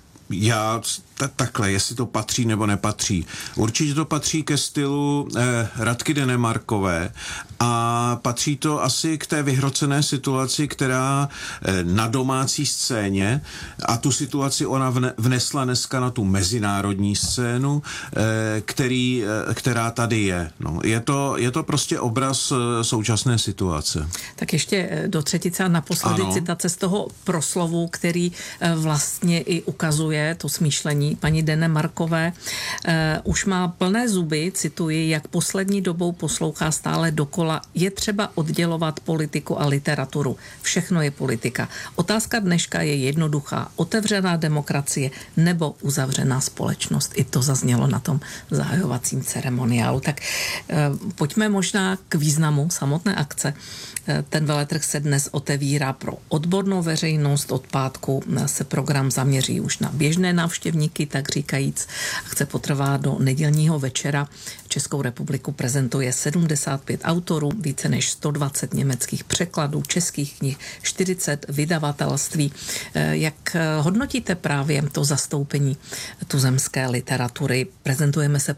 Já t- takhle, jestli to patří nebo nepatří. Určitě to patří ke stylu eh, Radky Denemarkové a patří to asi k té vyhrocené situaci, která eh, na domácí scéně, a tu situaci ona vne, vnesla dneska na tu mezinárodní scénu, eh, který, eh, která tady je. No, je, to, je to prostě obraz eh, současné situace. Tak ještě do třetice a naposledy ano. citace z toho proslovu, který eh, vlastně i ukazuje to smýšlení paní Denemarkové. Eh, už má plné zuby, cituji, jak poslední dobou poslouchá stále dokola, je třeba oddělovat politiku a literaturu. Všechno je politika. Otázka dneška je jednoduchá. Otevřená demokracie nebo uzavřená společnost. I to zaznělo na tom zahajovacím ceremoniálu. Tak eh, pojďme možná k významu samotné akce. Eh, ten veletrh se dnes otevírá pro odbornou veřejnost. Od pátku se program zaměří už na běžné návštěvníky, tak říkajíc. Akce potrvá do nedělního večera. Českou republiku prezentuje sedmdesát pět autorů, více než sto dvacet německých překladů, českých knih, čtyřicet vydavatelství. Jak hodnotíte právě to zastoupení tuzemské literatury? Prezentujeme se